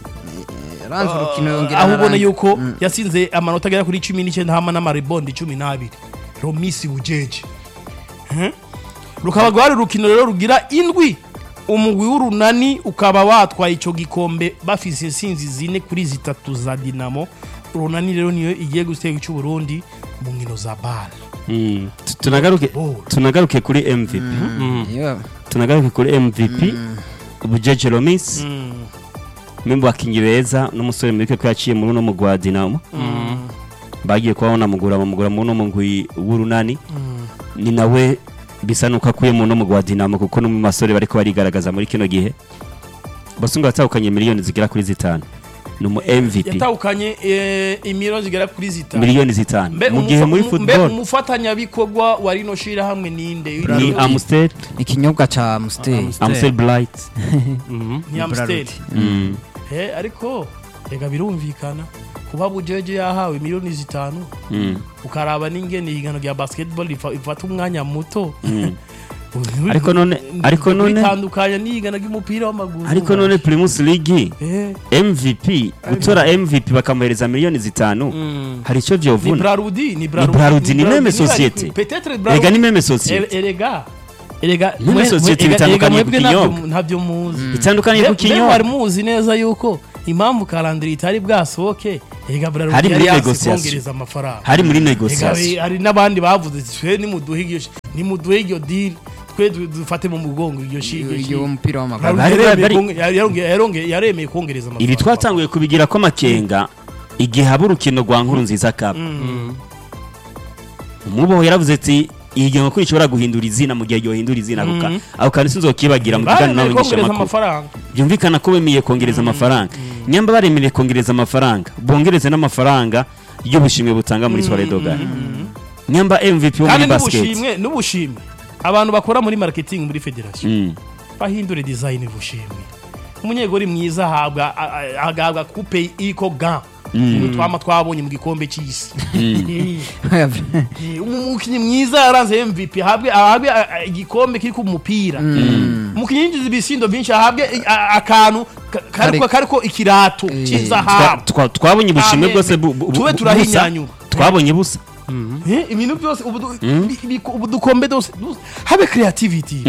aho ubona yuko yasinze amanota agera kuri 19 hama n'amarebondi 12 Romis bujeje rukaba rwari urukino rero rugira indwi umugwi w'urunani ukaba watwaye ico gikombe bafise insinzi zine kuri zitatu za Dinamo urunani rero niyo igiye gutega cy'u Burundi mu nkino za BAL tunagaruke kuri MVP tunagaruke kuri MVP Bujeje Romis membo akinyi beza n'umusore murike ko yaciye muri no mugwa Dinamo bagiye kubona mugura mu no mugwi w'urunani ni nawe bisanuka kuye mu no mugwa Dinamo kuko no mu masore bariko barigaragaza muri kino gihe basunga batahukanye miliyoni zigera kuri 5 numu MVP yatahukanye imiliyoni zigera kuri 5 miliyoni 5 mu gihe muri football umufatanya bikogwa wari no shira hamwe ninde ni Amstel ikinyobwa ca Amstel Blight ni Amstel ariko rega birumvikana kuba Bujeje yahawe miliyoni 5 ukaraba n'ingene igano rya basketball ifata umwanya muto ariko none bitandukanye n'igana ry'umupira w'amaguru ariko none Primus League MVP gutora MVP bakamuhereza miliyoni 5 hari icyo vyovuna ni Brarudi ni meme societe ega ni meme societe erega meme societe bitandukanye ku kinyobwa ntabyo muzi bitandukanye ku kinyobwa bari muzi neza yuko impamvu calendrier itari bwasohoke erega Brarudi hari muri yari negotiation amafaranga hari muri negotiation hari nabandi bavuze twe ni muduhigyo deal twe dufate mu mugongo iryo iyo mupira w'amaguru yaremeye kongereza amafaranga ibi twatanguye kubigira ko makenga igihe haba urukino rwa nkuru nziza kaba umuboho yaravuze ati iyi ngoko ishobora guhindura izina mu gihe yohindura izina ako kandi sinzokibagira mu gigana nawe ngisha makuru byumvikana ko bemeye kongereza amafaranga nyamba baremeye kongereza amafaranga bongereze n'amafaranga y'ubushimwe butanga muri soirée d'Ogar nyamba MVP wo muri basket n'ubushimwe abantu bakora muri marketing muri federation bahindure design y'ubushimwe umunyegori mwiza ahabwa coupe iko ga twama twabonye mu gikombe cy'isi umukinyi mwiza yaranze MVP ahabwe igikombe kiri ku mupira umukinyi yinjiza ibisindo byinshi ahabwe akantu kariko ikirato cyiza ha twabonye ubushimwe bwose tube turahinyanyura twabonye busa ibintu byose ubudukombe dose habe creativity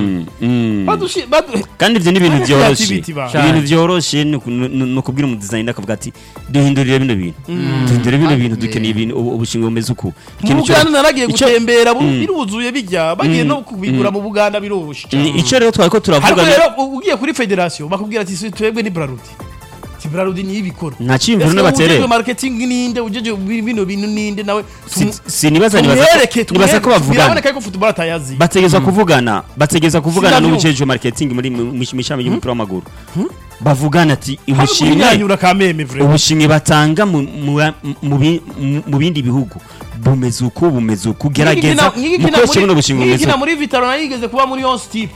kandi ivyo ni ibintu byoroshe no kubwira mu design akavuga ati duhindurire bino bintu dukeneye ibintu ubushingo bumeze uko Buganda naragiye gutembera biruzuye bijya bagiye no kubigura mu Buganda biroshe ico rero twari ko turavuga rero ugiye kuri federation bakubwira ati twebwe ni Brarudi Brarudi ni ibikora nta cyimviro n'abatere marketing ninde ujeje bino bintu ninde nawe nibaza ko bavugana biraboneka ko football atayazi bategeza kuvugana n'ubujeje marketing muri mishami y'umupira w'amaguru bavugana ati ubushimwe batanga mu bindi bihugu bumeze uko gerageza mukoreshe buno bushimwe bumeze uko muri Vitaro nayigeze kuba muri on step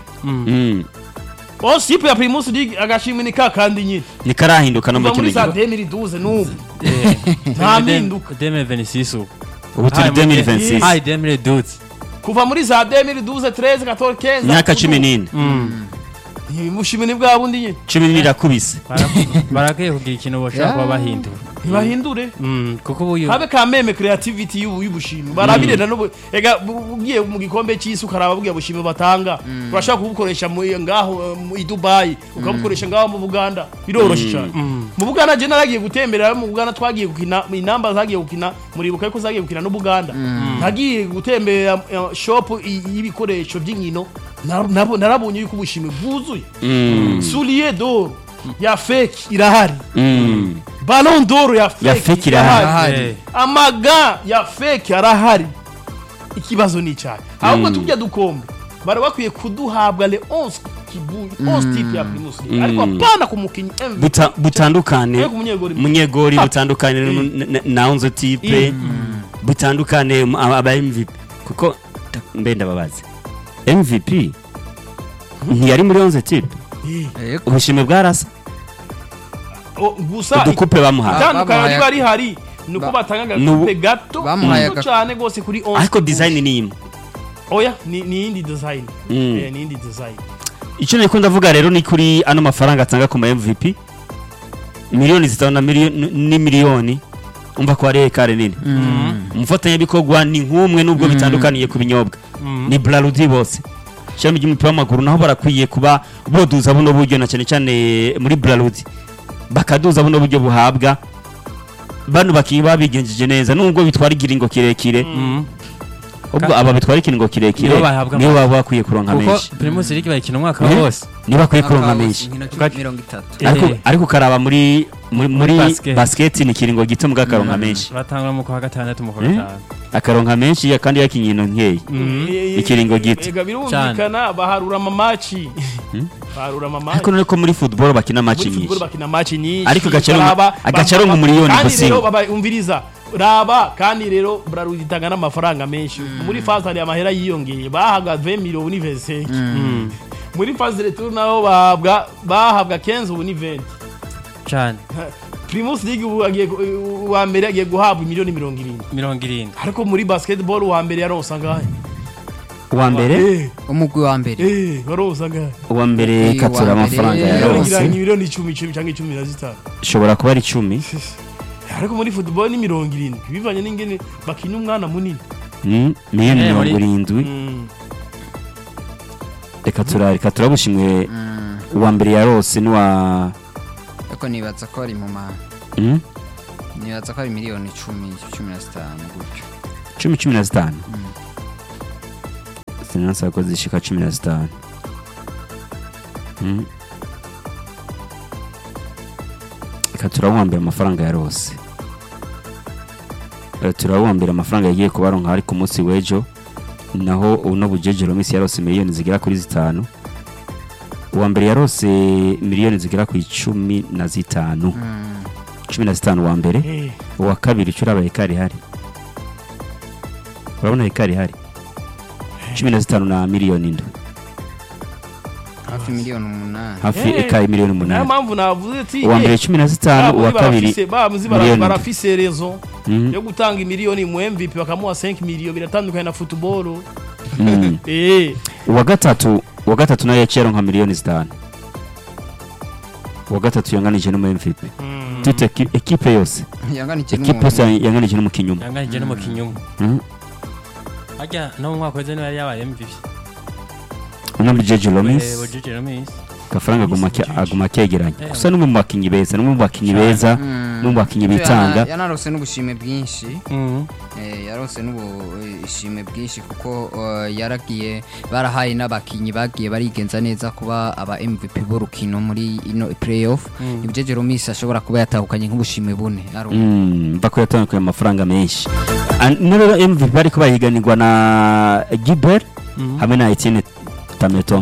sipe ya Primus League agashimwe ni kakandi nyine ni karahinduka no mu kintu gihe 2012 n'ubu nta mpinduka 2026 ubu turi 2026 hai 2012 kuva muri za 2012 13 14 15 myaka 14 mushimwe bwa bundi nyine 10 irakubise baragiye kugira ikintu bashaka kuba bahindura ntibahindure kuko ubu habe ka meme creativity y'ubushimwe barabirena no ega ugiye mu gikombe cy'isi ukaraba bugiye bushimwe batanga urashaka kubukoresha ngaho i Dubai ukabukoresha ngaho mu Buganda biroroshye cyane mu Buganda je naragiye gutembera mu Buganda twagiye gukina inamba zagiye gukina muri bukaye ko zagiye gukina no Buganda nagiye gutembera shop y'ibikoresho by'inkino narabonye yuko ubushimwe bwuzuye soulier d'or ya fake irahari Ballon d'Or ya fake irahari amaga ya fake arahari ikibazo ni cyane ahubwo tujya dukombe bari bakwiye kuduhabwa le 11 kibuye 11 type ya Primus League ariko apana kumukinyi butandukane munyegori butandukane na 11 type butandukane aba MVP kuko mbenda babaze MVP ntiyari muri 11 type ubushimwe bwarasa gusa dukupe bamuhaye tandukanye bari hari nuko batanga gakupe gato cyane gose kuri 11 ariko design ni imwe oya ni indi design ni indi design icyo niko ndavuga rero ni kuri ano mafaranga atanga ku MVP miliyoni 5 na miliyoni umva ko ari ekare nini umufatanya bikorwa ni nk'umwe nubwo bitandukaniye ku binyobwa ni Brarudi bose cyane y'umupira w'amaguru naho barakwiye kuba boduza buno buryo na cyane cyane muri Brarudi bakaduza buno buryo buhabwa bano bakiba bigenjeje neza nubwo bitwara igiringo kirekire ubwo aba bitwara ikiringo kirekire niyo baba bakwiye kuronka menshi Primus League bayikina umwaka wose niba bakwiye kuronka menshi ariko karaba muri basket ni kiringo gito mu gakaronka menshi batangwa mu kwa gatandatu mu kwa gatanu akaronka menshi kandi yakinyino nkeye ikiringo gito birumvikana baharura amamatchi ariko none ko muri football bakina match nyinshi ariko agacaro mu miliyoni gusinga kandi umviriza raba kandi rero Brarudi itanga n'amafaranga menshi muri phase hari amahera yiyongeye bahabwa 20 miliyoni university muri phase retour naho bahabwa 15 ubu ni 20 cyane Primus League wa mbere agiye guhabwa miliyoni 70 70 ariko muri basketball wa mbere yaronsa ngahe uwa mbere umugwi wa mbere barosaga uwa mbere katura amafaranga yarose miliyoni 10 cyangwa 15 ishobora kuba ari 10 ariko muri football ni 70 bivanye n'ingene bakina umwana munini miliyoni 70 reka turabushimwe uwa mbere yarose n'uwa ariko nibaza ko ari mu ma nibaza ko ari miliyoni 10 15 gutyo 10 sinansa ko zishika 15 reka turabambira amafaranga yarose turabambira amafaranga yagiye kubaronka ari ku munsi w'ejo naho uno bujeje Romisi yarose miliyoni zigera kuri 5 uwa mbere yarose miliyoni zigera ku 15 15 wa mbere uwa kabiri curaba hekari hari urabona hekari hari 15 na miliyoni 7 hafi miliyoni 8 hafi hekari miliyoni 8 nta mpamvu navuze ati uwa mbere 15 uwa kabiri barafise raison yo gutanga miliyoni mu MVP bakamuha 5 miliyoni biratandukanye na football uwa gatatu nayo yacero nka miliyoni 5 uwa gatatu yanganije no mu MVP toute equipe yose yanganije no mu kinyuma ajya no mu mwaka weze no yari yabaye MVP uno bujeje Romisi kafaranga aguma kegeranye gusa no mu bakinyi beza no mu bakinyi beza no mu bakinyi bitanga yanarose n'ubushime bwinshi yarose n'ubushime bwinshi kuko yaragiye barahaye n'abakinyi bagiye barigenza neza kuba aba MVP b'urukino muri ino playoff ibujeje Romisi ashobora kuba yatahukanye nk'ubushime bune bako yatahukanye amafaranga menshi nero MVP ariko bahiganirwa na Gilbert hamwe na Etienne Tameton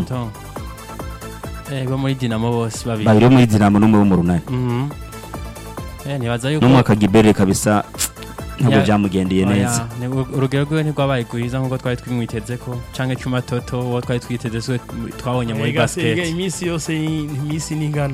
bo muri Dinamo bose babiri muri Dinamo no mu runani nibaza yuko n'umwaka Gilbert kabisa ntabwo byamugendeye neza urugero rwe ntirwabaye guhiza nk'uko twari twimwiteze ko canke Cuma Toto uwo twari twiteze se twabonye muri basket imisi yose imisi n'ingano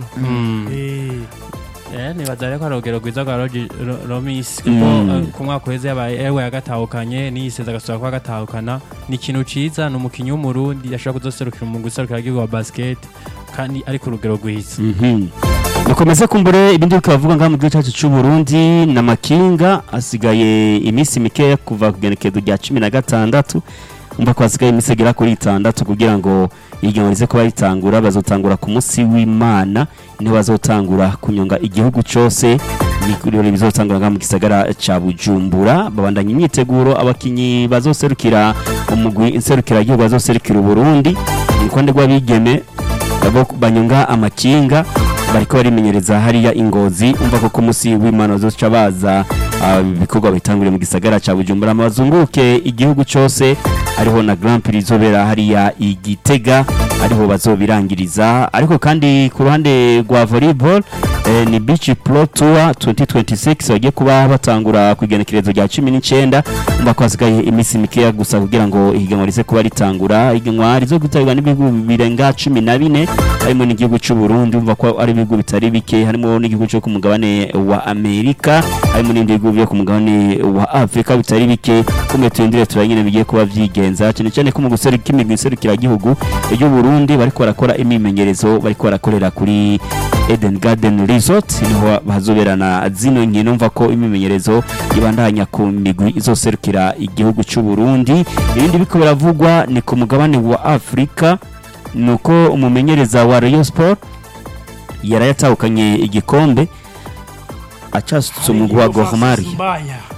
nibaza rero ko urugero rwiza rwa Romisi kuko ku mwaka uheze yabaye ewe yagatahukanye n'iyiseza agasubira kuba agatahukana ni ikintu ciza ni umukinyi w'umurundi yashobora kuzoserukira mu guserukira igihugu wa basket kandi ari ku rugero rwiza dukomeze kumbure ibindi bikavuga ngaha mu gihugu cyacu cy'u Burundi na makinga asigaye iminsi mikeya kuva ku genekezo rya 16 umva ko asigaye iminsi igera kuri 6 kugira ngo igihe ko bayitangura bazotangura ku munsi w'Imana ni bazotangura kunyonga igihugu cyose nikuriro bizotangura ngaha mu gisagara ca Bujumbura babandanya imyiteguro abakinyi bazoserukira umugwi inserukira igihugu bazoserukira Burundi ikwande gw'abigeme abo banyonga amakinga bariko barimenyereza hariya Ingozi umva ko ku munsi w'Imana zoca baza ibikorwa bitanguriye mu gisagara ca Bujumbura amazunguke igihugu cyose ariho na Grand Prix zobera hariya Igitega ariho bazobirangiriza ariko kandi ku ruhande rwa volleyball ni Beach Pro Tour 2026 bagiye kuba batangura kugenekerezo rya 19 umva ko hasigaye iminsi mikeya gusa kugira ngo ihiganwa rize kuba ritangura ihiganwa rizo gutabwa n'ibihugu birenga 14 harimo n'igihugu cy'u Burundi umva ko ari ibihugu bitari bike harimo n'igihugu cyo ku mugabane wa Amerika harimo n'indi bihugu byo ku mugabane wa Afrika bitari bike kumwe tuyindire turanyine bigiye kuba vyigenza cyane cyane ko mu guserukira imigwi iserukira igihugu y'u Burundi bariko barakora imimenyerezo bariko barakorera kuri Eden Garden Resort niho bazoberana zino nkino mva ko imimenyerezo ibandanya ku migwi izoserukira igihugu cy'u Burundi ibindi biko biravugwa ni ku mugabane wa Afrika nuko umumenyereza wa Rayon Sport yarayatahukanye igikombe acasutse umugwi wa Gor Mahia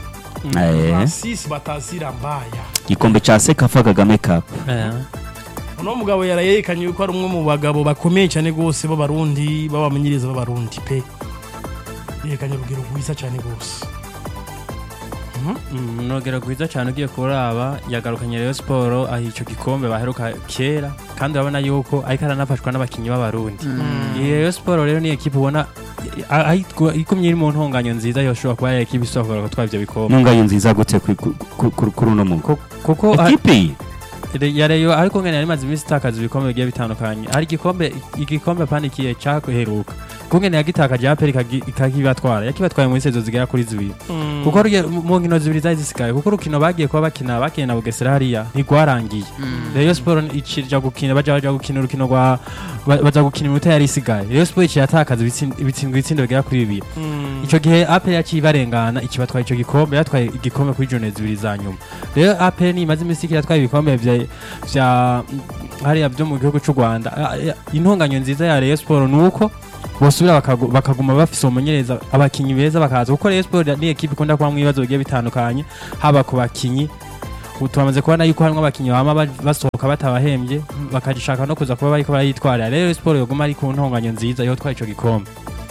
sisi batazira mbaya igikombe ca Sekafa Kagame Cup uno mugabo yarayekanye yuko ari umwe mu bagabo bakomeye cyane gose b'abarundi babamenyereza b'abarundi pe yekanye urugero rwiza cyane gose nogera gwiza cyane ugiye kuraba yagarukanye Rayon Sport aho ico gikombe baheruka kera kandi urabona yuko ariko aranafashwa n'abakinyi b'abarundi Rayon Sport rero ni equipe ubona ikumye iri mu ntonganyo nziza yoshobora kuba equipe isokora ko twavyo bikombe ntonganyo nziza gute kuri uno munsi kuko equipe yareyo ariko ngene yari maze iminsi itakaza ibikombe bigiye bitandukanye ari igikombe panikiye cyaheruka kungene yagitakaje APR ikakibatwara yakibatwaye muri sezo zigera kuri zibiri kuko mu nkino zibiri zari zisigaye kuko urukino bagiye kuba bakina na Bugesera hariya ntigwarangiye Rayon Sport ikirja gukina baja gukina urukino rwa baza gukina iminota yari isigaye Rayon Sport yatakaza ibitsindo bigera kuri bibiri ico gihe APR yacibarengana ikibatwaye ico gikombe yatwaye igikombe kuri jone zibiri za nyuma rero APR ni imaze imisi yatwaye ibikombe vya hariya byo mu gihugu cy'u Rwanda intunganyo nziza ya Rayon Sport nuko bosubira bakaguma bafise umumenyereza abakinyi beza bakaza kuko Rayon Sport ni equipe ikunda kuba mu bibazo bigiye bitandukanye haba ku bakinyi utwamaze kubona yuko harimo abakinyi bama basohoka batabahembye bakagishaka no kuza kuba bariko barayitwara Rayon Sport yoguma ari ku ntunganyo nziza yo twara ico gikombe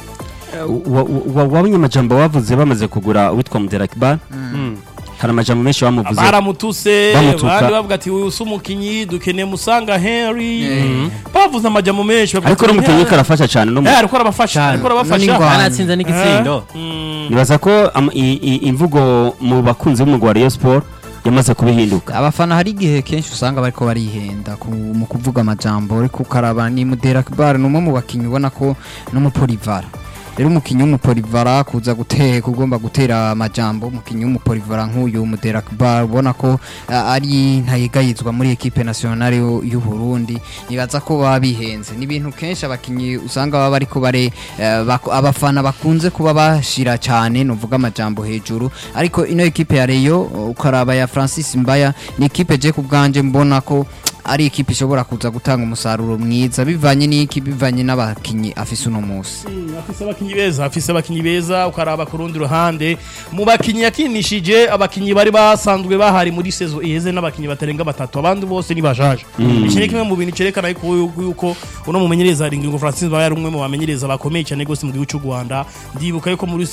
wabonye amajambo bavuze bamaze kugura witwa Muderakbar hari amajambo menshi bamuvuze baramutuse bandi bavuga ati uyu usumukinyi dukeneye Musanga Henry bavuze amajambo menshi ariko n'umukinyi karafasha cyane no ariko arabafasha anatsinze n'igitsindo nibaza ko imvugo mu bakunzi b'umugwa Rayon Sport yamaze kubihinduka abafana hari igihe kenshi usanga bariko barihenda mu kuvuga amajambo ariko karaba ni Muderakbar numwe mu bakinyi ubona ko no mu Polivara rero umukinyi w'umupolivara kuza kugomba gutera amajambo umukinyi w'umupolivara nk'uyu Muderakbar ubona ko ari ntayigayizwa muri equipe nationale y'u Burundi nibaza ko babihenze ni ibintu kenshi abakinyi usanga baba ariko bare abafana bakunze kuba bashira cyane novuga amajambo hejuru ariko ino equipe ya Rayon ukaraba ya Francis Mbaya ni equipe je kubganje mbona ko ari equipe ishobora kuza gutanga umusaruro mwiza bivanye n'iki bivanye n'abakinyi afise uno munsi afise abakinyi beza ukaraba ku rundi ruhande mu bakinyi yakinishije abakinyi bari basanzwe bahari muri sezo iheze n'abakinyi batarenga batatu abandi bose ni bajaje ikindi kimwe mu bintu cerekana yuko uno mumenyereza Ringingo Francis bari umwe mu bamenyereza bakomeye cyane gose mu gihugu cy'u Rwanda ndibuka yuko muri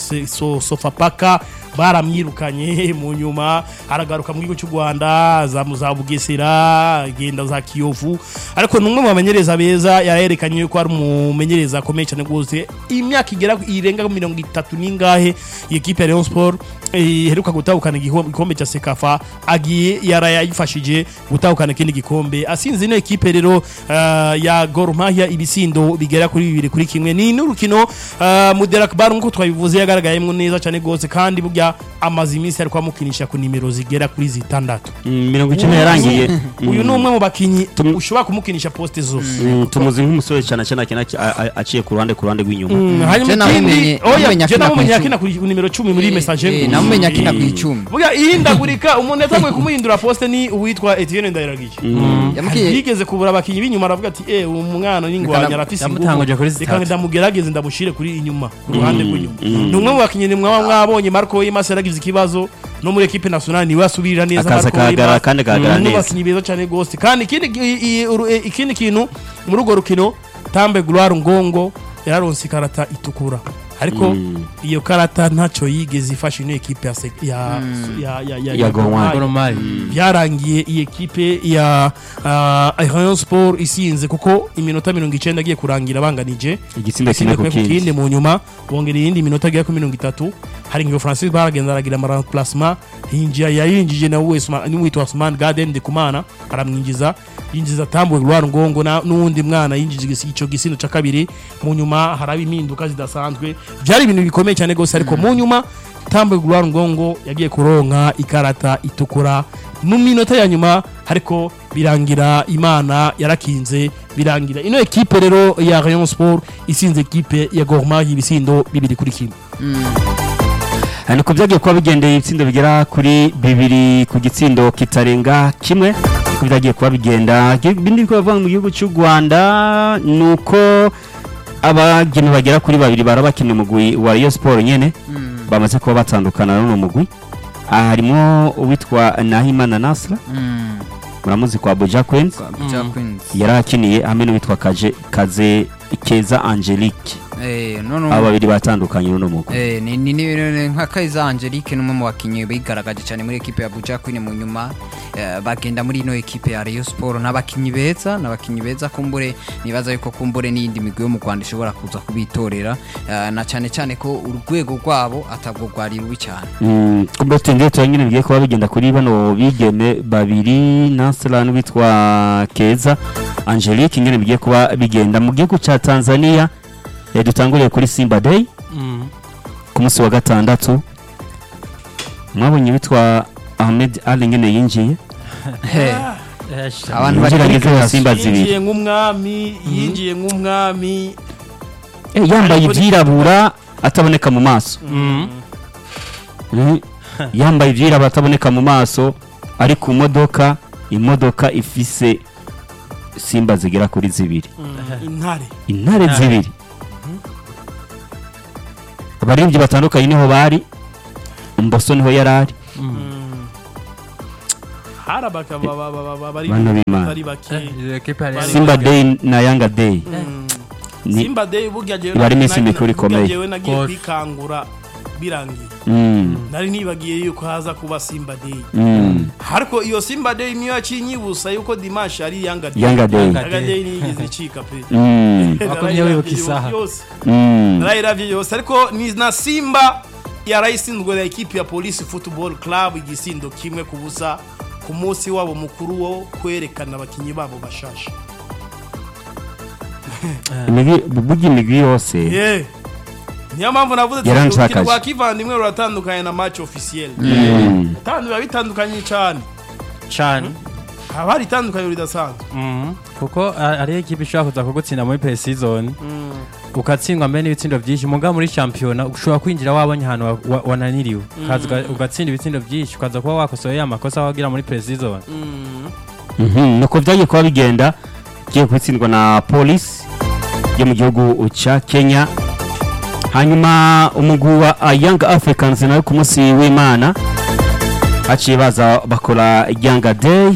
Sofapaka baramyirukanye mu nyuma aragaruka mu gihugu cy'u Rwanda za Bugesera genda za Kiyovu ariko numwe mu bamenyereza beza yarerekanye yuko ari umumenyereza akomeye cyane gose imyaka igera irenga 30 ningahe equipe ya Rayon Sport iheruka gutahukana igikombe cya Sekafa agiye yarayifashije gutahukana kindi gikombe asinze ino equipe rero ya Gor Mahia ibisindo bigera kuri 2 kuri kimwe ni n'urukino Muderakbar nkuko twabivuze yagaragayemo neza cyane gose kandi burya amazimisi ariko amukinisha ku nimero zigera kuri 6 90 yarangiye uyu ni umwe mu bakinyi ushobora kumukinisha poste zose tumuzi nk'umusore cyane aciye ku ruhande rw'inyuma hanyuma ikindi je namumenye akina ku nimero 10 muri message namumenye akina ku 10 burya ihindagurika umuntu yatanguye kumuhindura poste ni uwitwa Etienne Ndayiragiye yigeze kubura abakinyi b'inyuma aravuga ati umwana n'ingwanya arafise ingufu reka ndamugerageze ndamushire kuri inyuma ku ruhande rw'inyuma ni umwe mu bakinyi mwabonye Marco Yimase yaragize ikibazo no muri equipe nationale ni wasubirira neza Marco Yimase kandi kagaragara neza bakinyi beza cyane gose kandi ikindi kintu muri urwo rukino Tambe Gloire Ngongo yararonse karata itukura ariko iyo karata ntacyo yigeze ifasha ino equipe ya Gor Mahia byarangiye iyi equipe ya Rayon Sport isinze kuko iminota 90 agiye kurangira banganije igitsinda kimwe ku kindi mu nyuma bongera iyindi minota agiye ku 30 hari ngo Francis baragenda aragira remplacement yinjije na witwa Osman Garden de Kumana aramwinjiza yinjiza Tambo Gloire Ngongo n'undi mwana yinjije ico gisindo ca kabiri mu nyuma haraba impinduka zidasanzwe byari ibintu bikomeye cyane gose ariko mu nyuma Tambo Gloire Ngongo yagiye kuronka ikarata itukura mu minota ya nyuma ariko birangira Imana yarakinze birangira ino equipe rero ya Rayon Sport isinze equipe ya Gor Mahia ibisindo 2 kuri kimwe Niko byagiye kuba bigendeye ibitsindo bigera kuri 2 ku gitsindo kitarenga kimwe byagiye kuba bigenda bindi ko bavuga mu gihugu cy'u Rwanda nuko abageni bagera kuri 2 barabakina umugwi wa Rayon Sport nyene bamaze kuba batandukana no mugwi harimo uwitwa Nahimana Nasra muramuzi kwa Buja Queens yarakiniye hamwe n'uwitwa Kaze Keza Angelique aba 2 batandukanye no mugo ni nka Keza Angelique numwe mu bakinyi bigaragaje cyane muri equipe ya Buja Queen mu nyuma bagenda muri ino equipe ya Rayon Sport n'abakinyi beza kumbure nibaza yuko kumbure n'indi migwi yo mu Rwanda ishobora kuza kubitorera na cyane ko urwego rwabo atabwo rwari rubi cyane kumbe tenge twanyine bigiye kuba bigenda kuri bano bigeme 2 Nasra n'uwitwa Keza Angelique ingene bigiye kuba bigenda mu gihugu ca Tanzania dutanguriye kuri Simba Day ku munsi wa gatandatu mwabonye bitwa Ahmed Ali nyene yinjiye abantu bagirageze ya Simba zibiri yinjiye nk'umwami yambaye ivyirabura ataboneka mu maso yambaye ivyirabura ataboneka mu maso ari ku imodoka ifise Simba zigera kuri zibiri intare zibiri abaririmbyi batandukanye niho bari Mbosso niho yarari Simba Day na Yanga Day Simba Day bugiye bari misi mikuru ikomeye nagiye kwikangura birangiye nari nibagiye yuko haza kuba Simba Day hariko iyo Simba Day niyo yacinyibusa yuko Dimanche ari Yanga Day ni izicika pe bakomye wibuka isaha narayiravye yose ariko ni na Simba yarayisindwe na equipe ya Police Football Club igisindo kimwe kubusa ku munsi wabo mukuru wo kwerekana abakinyi babo bashasha imigwi yose niyo mpamvu navuze kwa kivandimwe ruratandukanye na match officiel bitandukanye cyane habari itandukanye ridasanzwe kuko ari equipe ishaka kuza kugutsinda muri pre-season ukatsindwa mbere n'ibitsindo byinshi muga muri championa ushobora kwinjira wabonye ahantu wananiriwe ugatsinda ibitsindo byinshi ukaza kuba wakosoye amakosa wagira muri pre-season nuko byagiye kuba bigenda giye kwitsindwa na Police yo mu gihugu ca Kenya hanyuma umugwi wa Young Africans nayo ku munsi w'Imana haciye baza bakora Yanga Day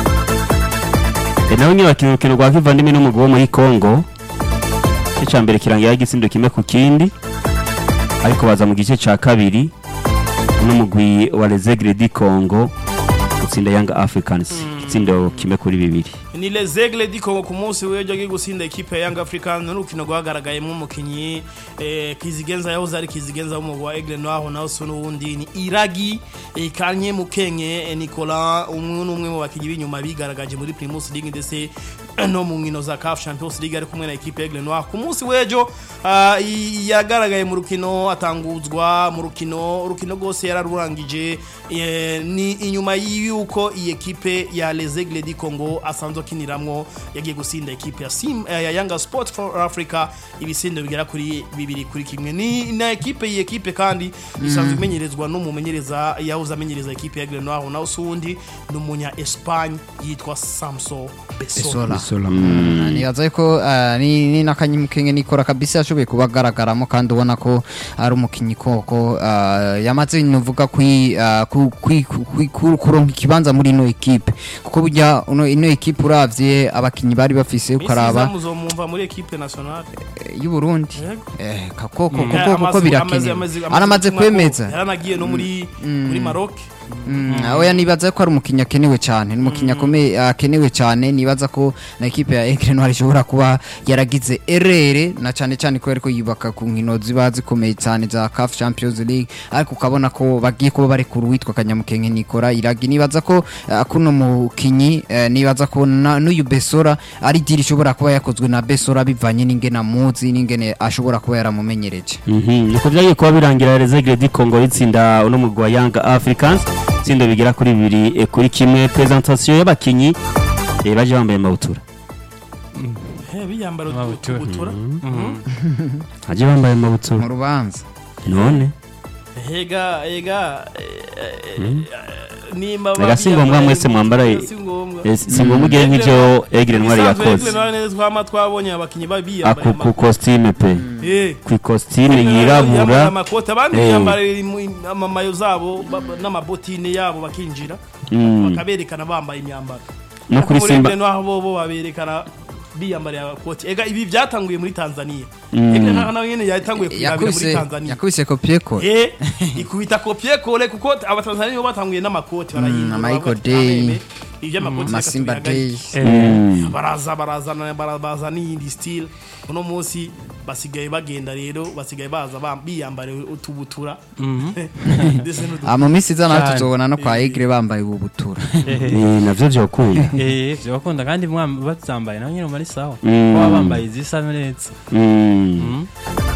nawe nyine bakina urukino rwa kivandimwe n'umugwi wo muri Congo icyambere kirangira igisindo kimwe ku kindi ariko baza mu gice ca kabiri n'umugwi wa Les Aigles du Congo utsinda Young Africans itsindo kimwe kuri bibiri ni Les Aigles du Congo ku munsi w'ejo giye gusinda equipe ya Young Africans n'urukino rwagaragaye mu mukinyi Kizigenza yahoze ari Kizigenza mu wa Aigle Noir naho so n'ubundi ni Iragi Kanye Mukenke Nicolas umwe mu bakinyi b'inyuma bigaragaje muri Primus League ndetse no mu nkino za CAF Champions League ari kumwe na equipe Aigle Noir ku munsi w'ejo yagaragaye mu rukino atanguzwa mu rukino gose yararurangije ni inyuma y'uko iyi equipe ya Les Aigles du Congo asanzwe kiniramwo yagiye gusinda equipe ya Yanga Sport for Africa ibisindo bigera kuri bibiri kuri kimwe ni na equipe kandi isanzwe imenyerezwa n'umumenyereza yahoze amenyereza equipe ya Aigle Noir na usundi n'umunya Espagne yitwa Samson Bessola nibaza ko ni nakanyimukenge nikora kabisa ashoboye kubagaragaramo kandi ubona ko ari umukinyi koko yamaze nuvuga kuronka ikibanza muri ino equipe kuko burya ino equipe uravye abakinyi bari bafise ukaraba muzomumva muri equipe nationale y'u Burundi kuko birakeneye aramaze kwemeza yaranagiye no muri Maroc oya nibaza ko ari umukinya akenewe cyane n'umukinya akenewe cyane nibaza ko na equipe ya Aigle Noir ishobora kuba yaragize erreur na cyane ko ariko yubaka ku nkino ziba zikomeye cyane za CAF Champions League ariko ukabona ko bagiye kuba bari ku ruwitwa Kanyamukenke Nikora Iragi nibaza ko kuno mukinyi nibaza ko n'uyu Besora ari diri ishobora kuba yakozwe na Besora bivanye n'ingena muzi n'ingene ashobora kuba yaramumenyereje niko byagiye kuba birangira Les Aigles du Congo itsinda uno mugwi wa Young Africans tsindo bigera kuri bibiri kuri kimwe presentation y'abakinyi baje bambaye amabutura biyambara utubutura aje bambaye amabutura mu rubanza none hega nimba bagasingombwa mwese mwambara singombwa nk'ivyo Aigle Noir yakoze Aigle Noir neza twama twabonye abakinyi babiyambaye ku costume pe ku costume yirabura amakoti abandi biyambara amamayo zabo n'amabotine yabo bakinjira bakaberekana bambaye imyambaro no kuri Simba bo baberekana biyambariye abakoti ega ibi byatanguye muri Tanzania Aigle Noir nawe nyene yatanguye kwirabira muri Tanzania yakubise copier-coller ikubita copier-coller kuko abatanzania bo batanguye n'amakoti barayinda Michael Day ivy'amakoti Masimba Day baraza n'iyindi style uno munsi basigaye bagenda rero basigaye baza biyambare utubutura mu minsi iza naho tuzobona no kwa Igre bambaye ububutura navyo vyokunda vyokunda kandi bazambaye naho nyine muri sawa baba bambaye izisa neza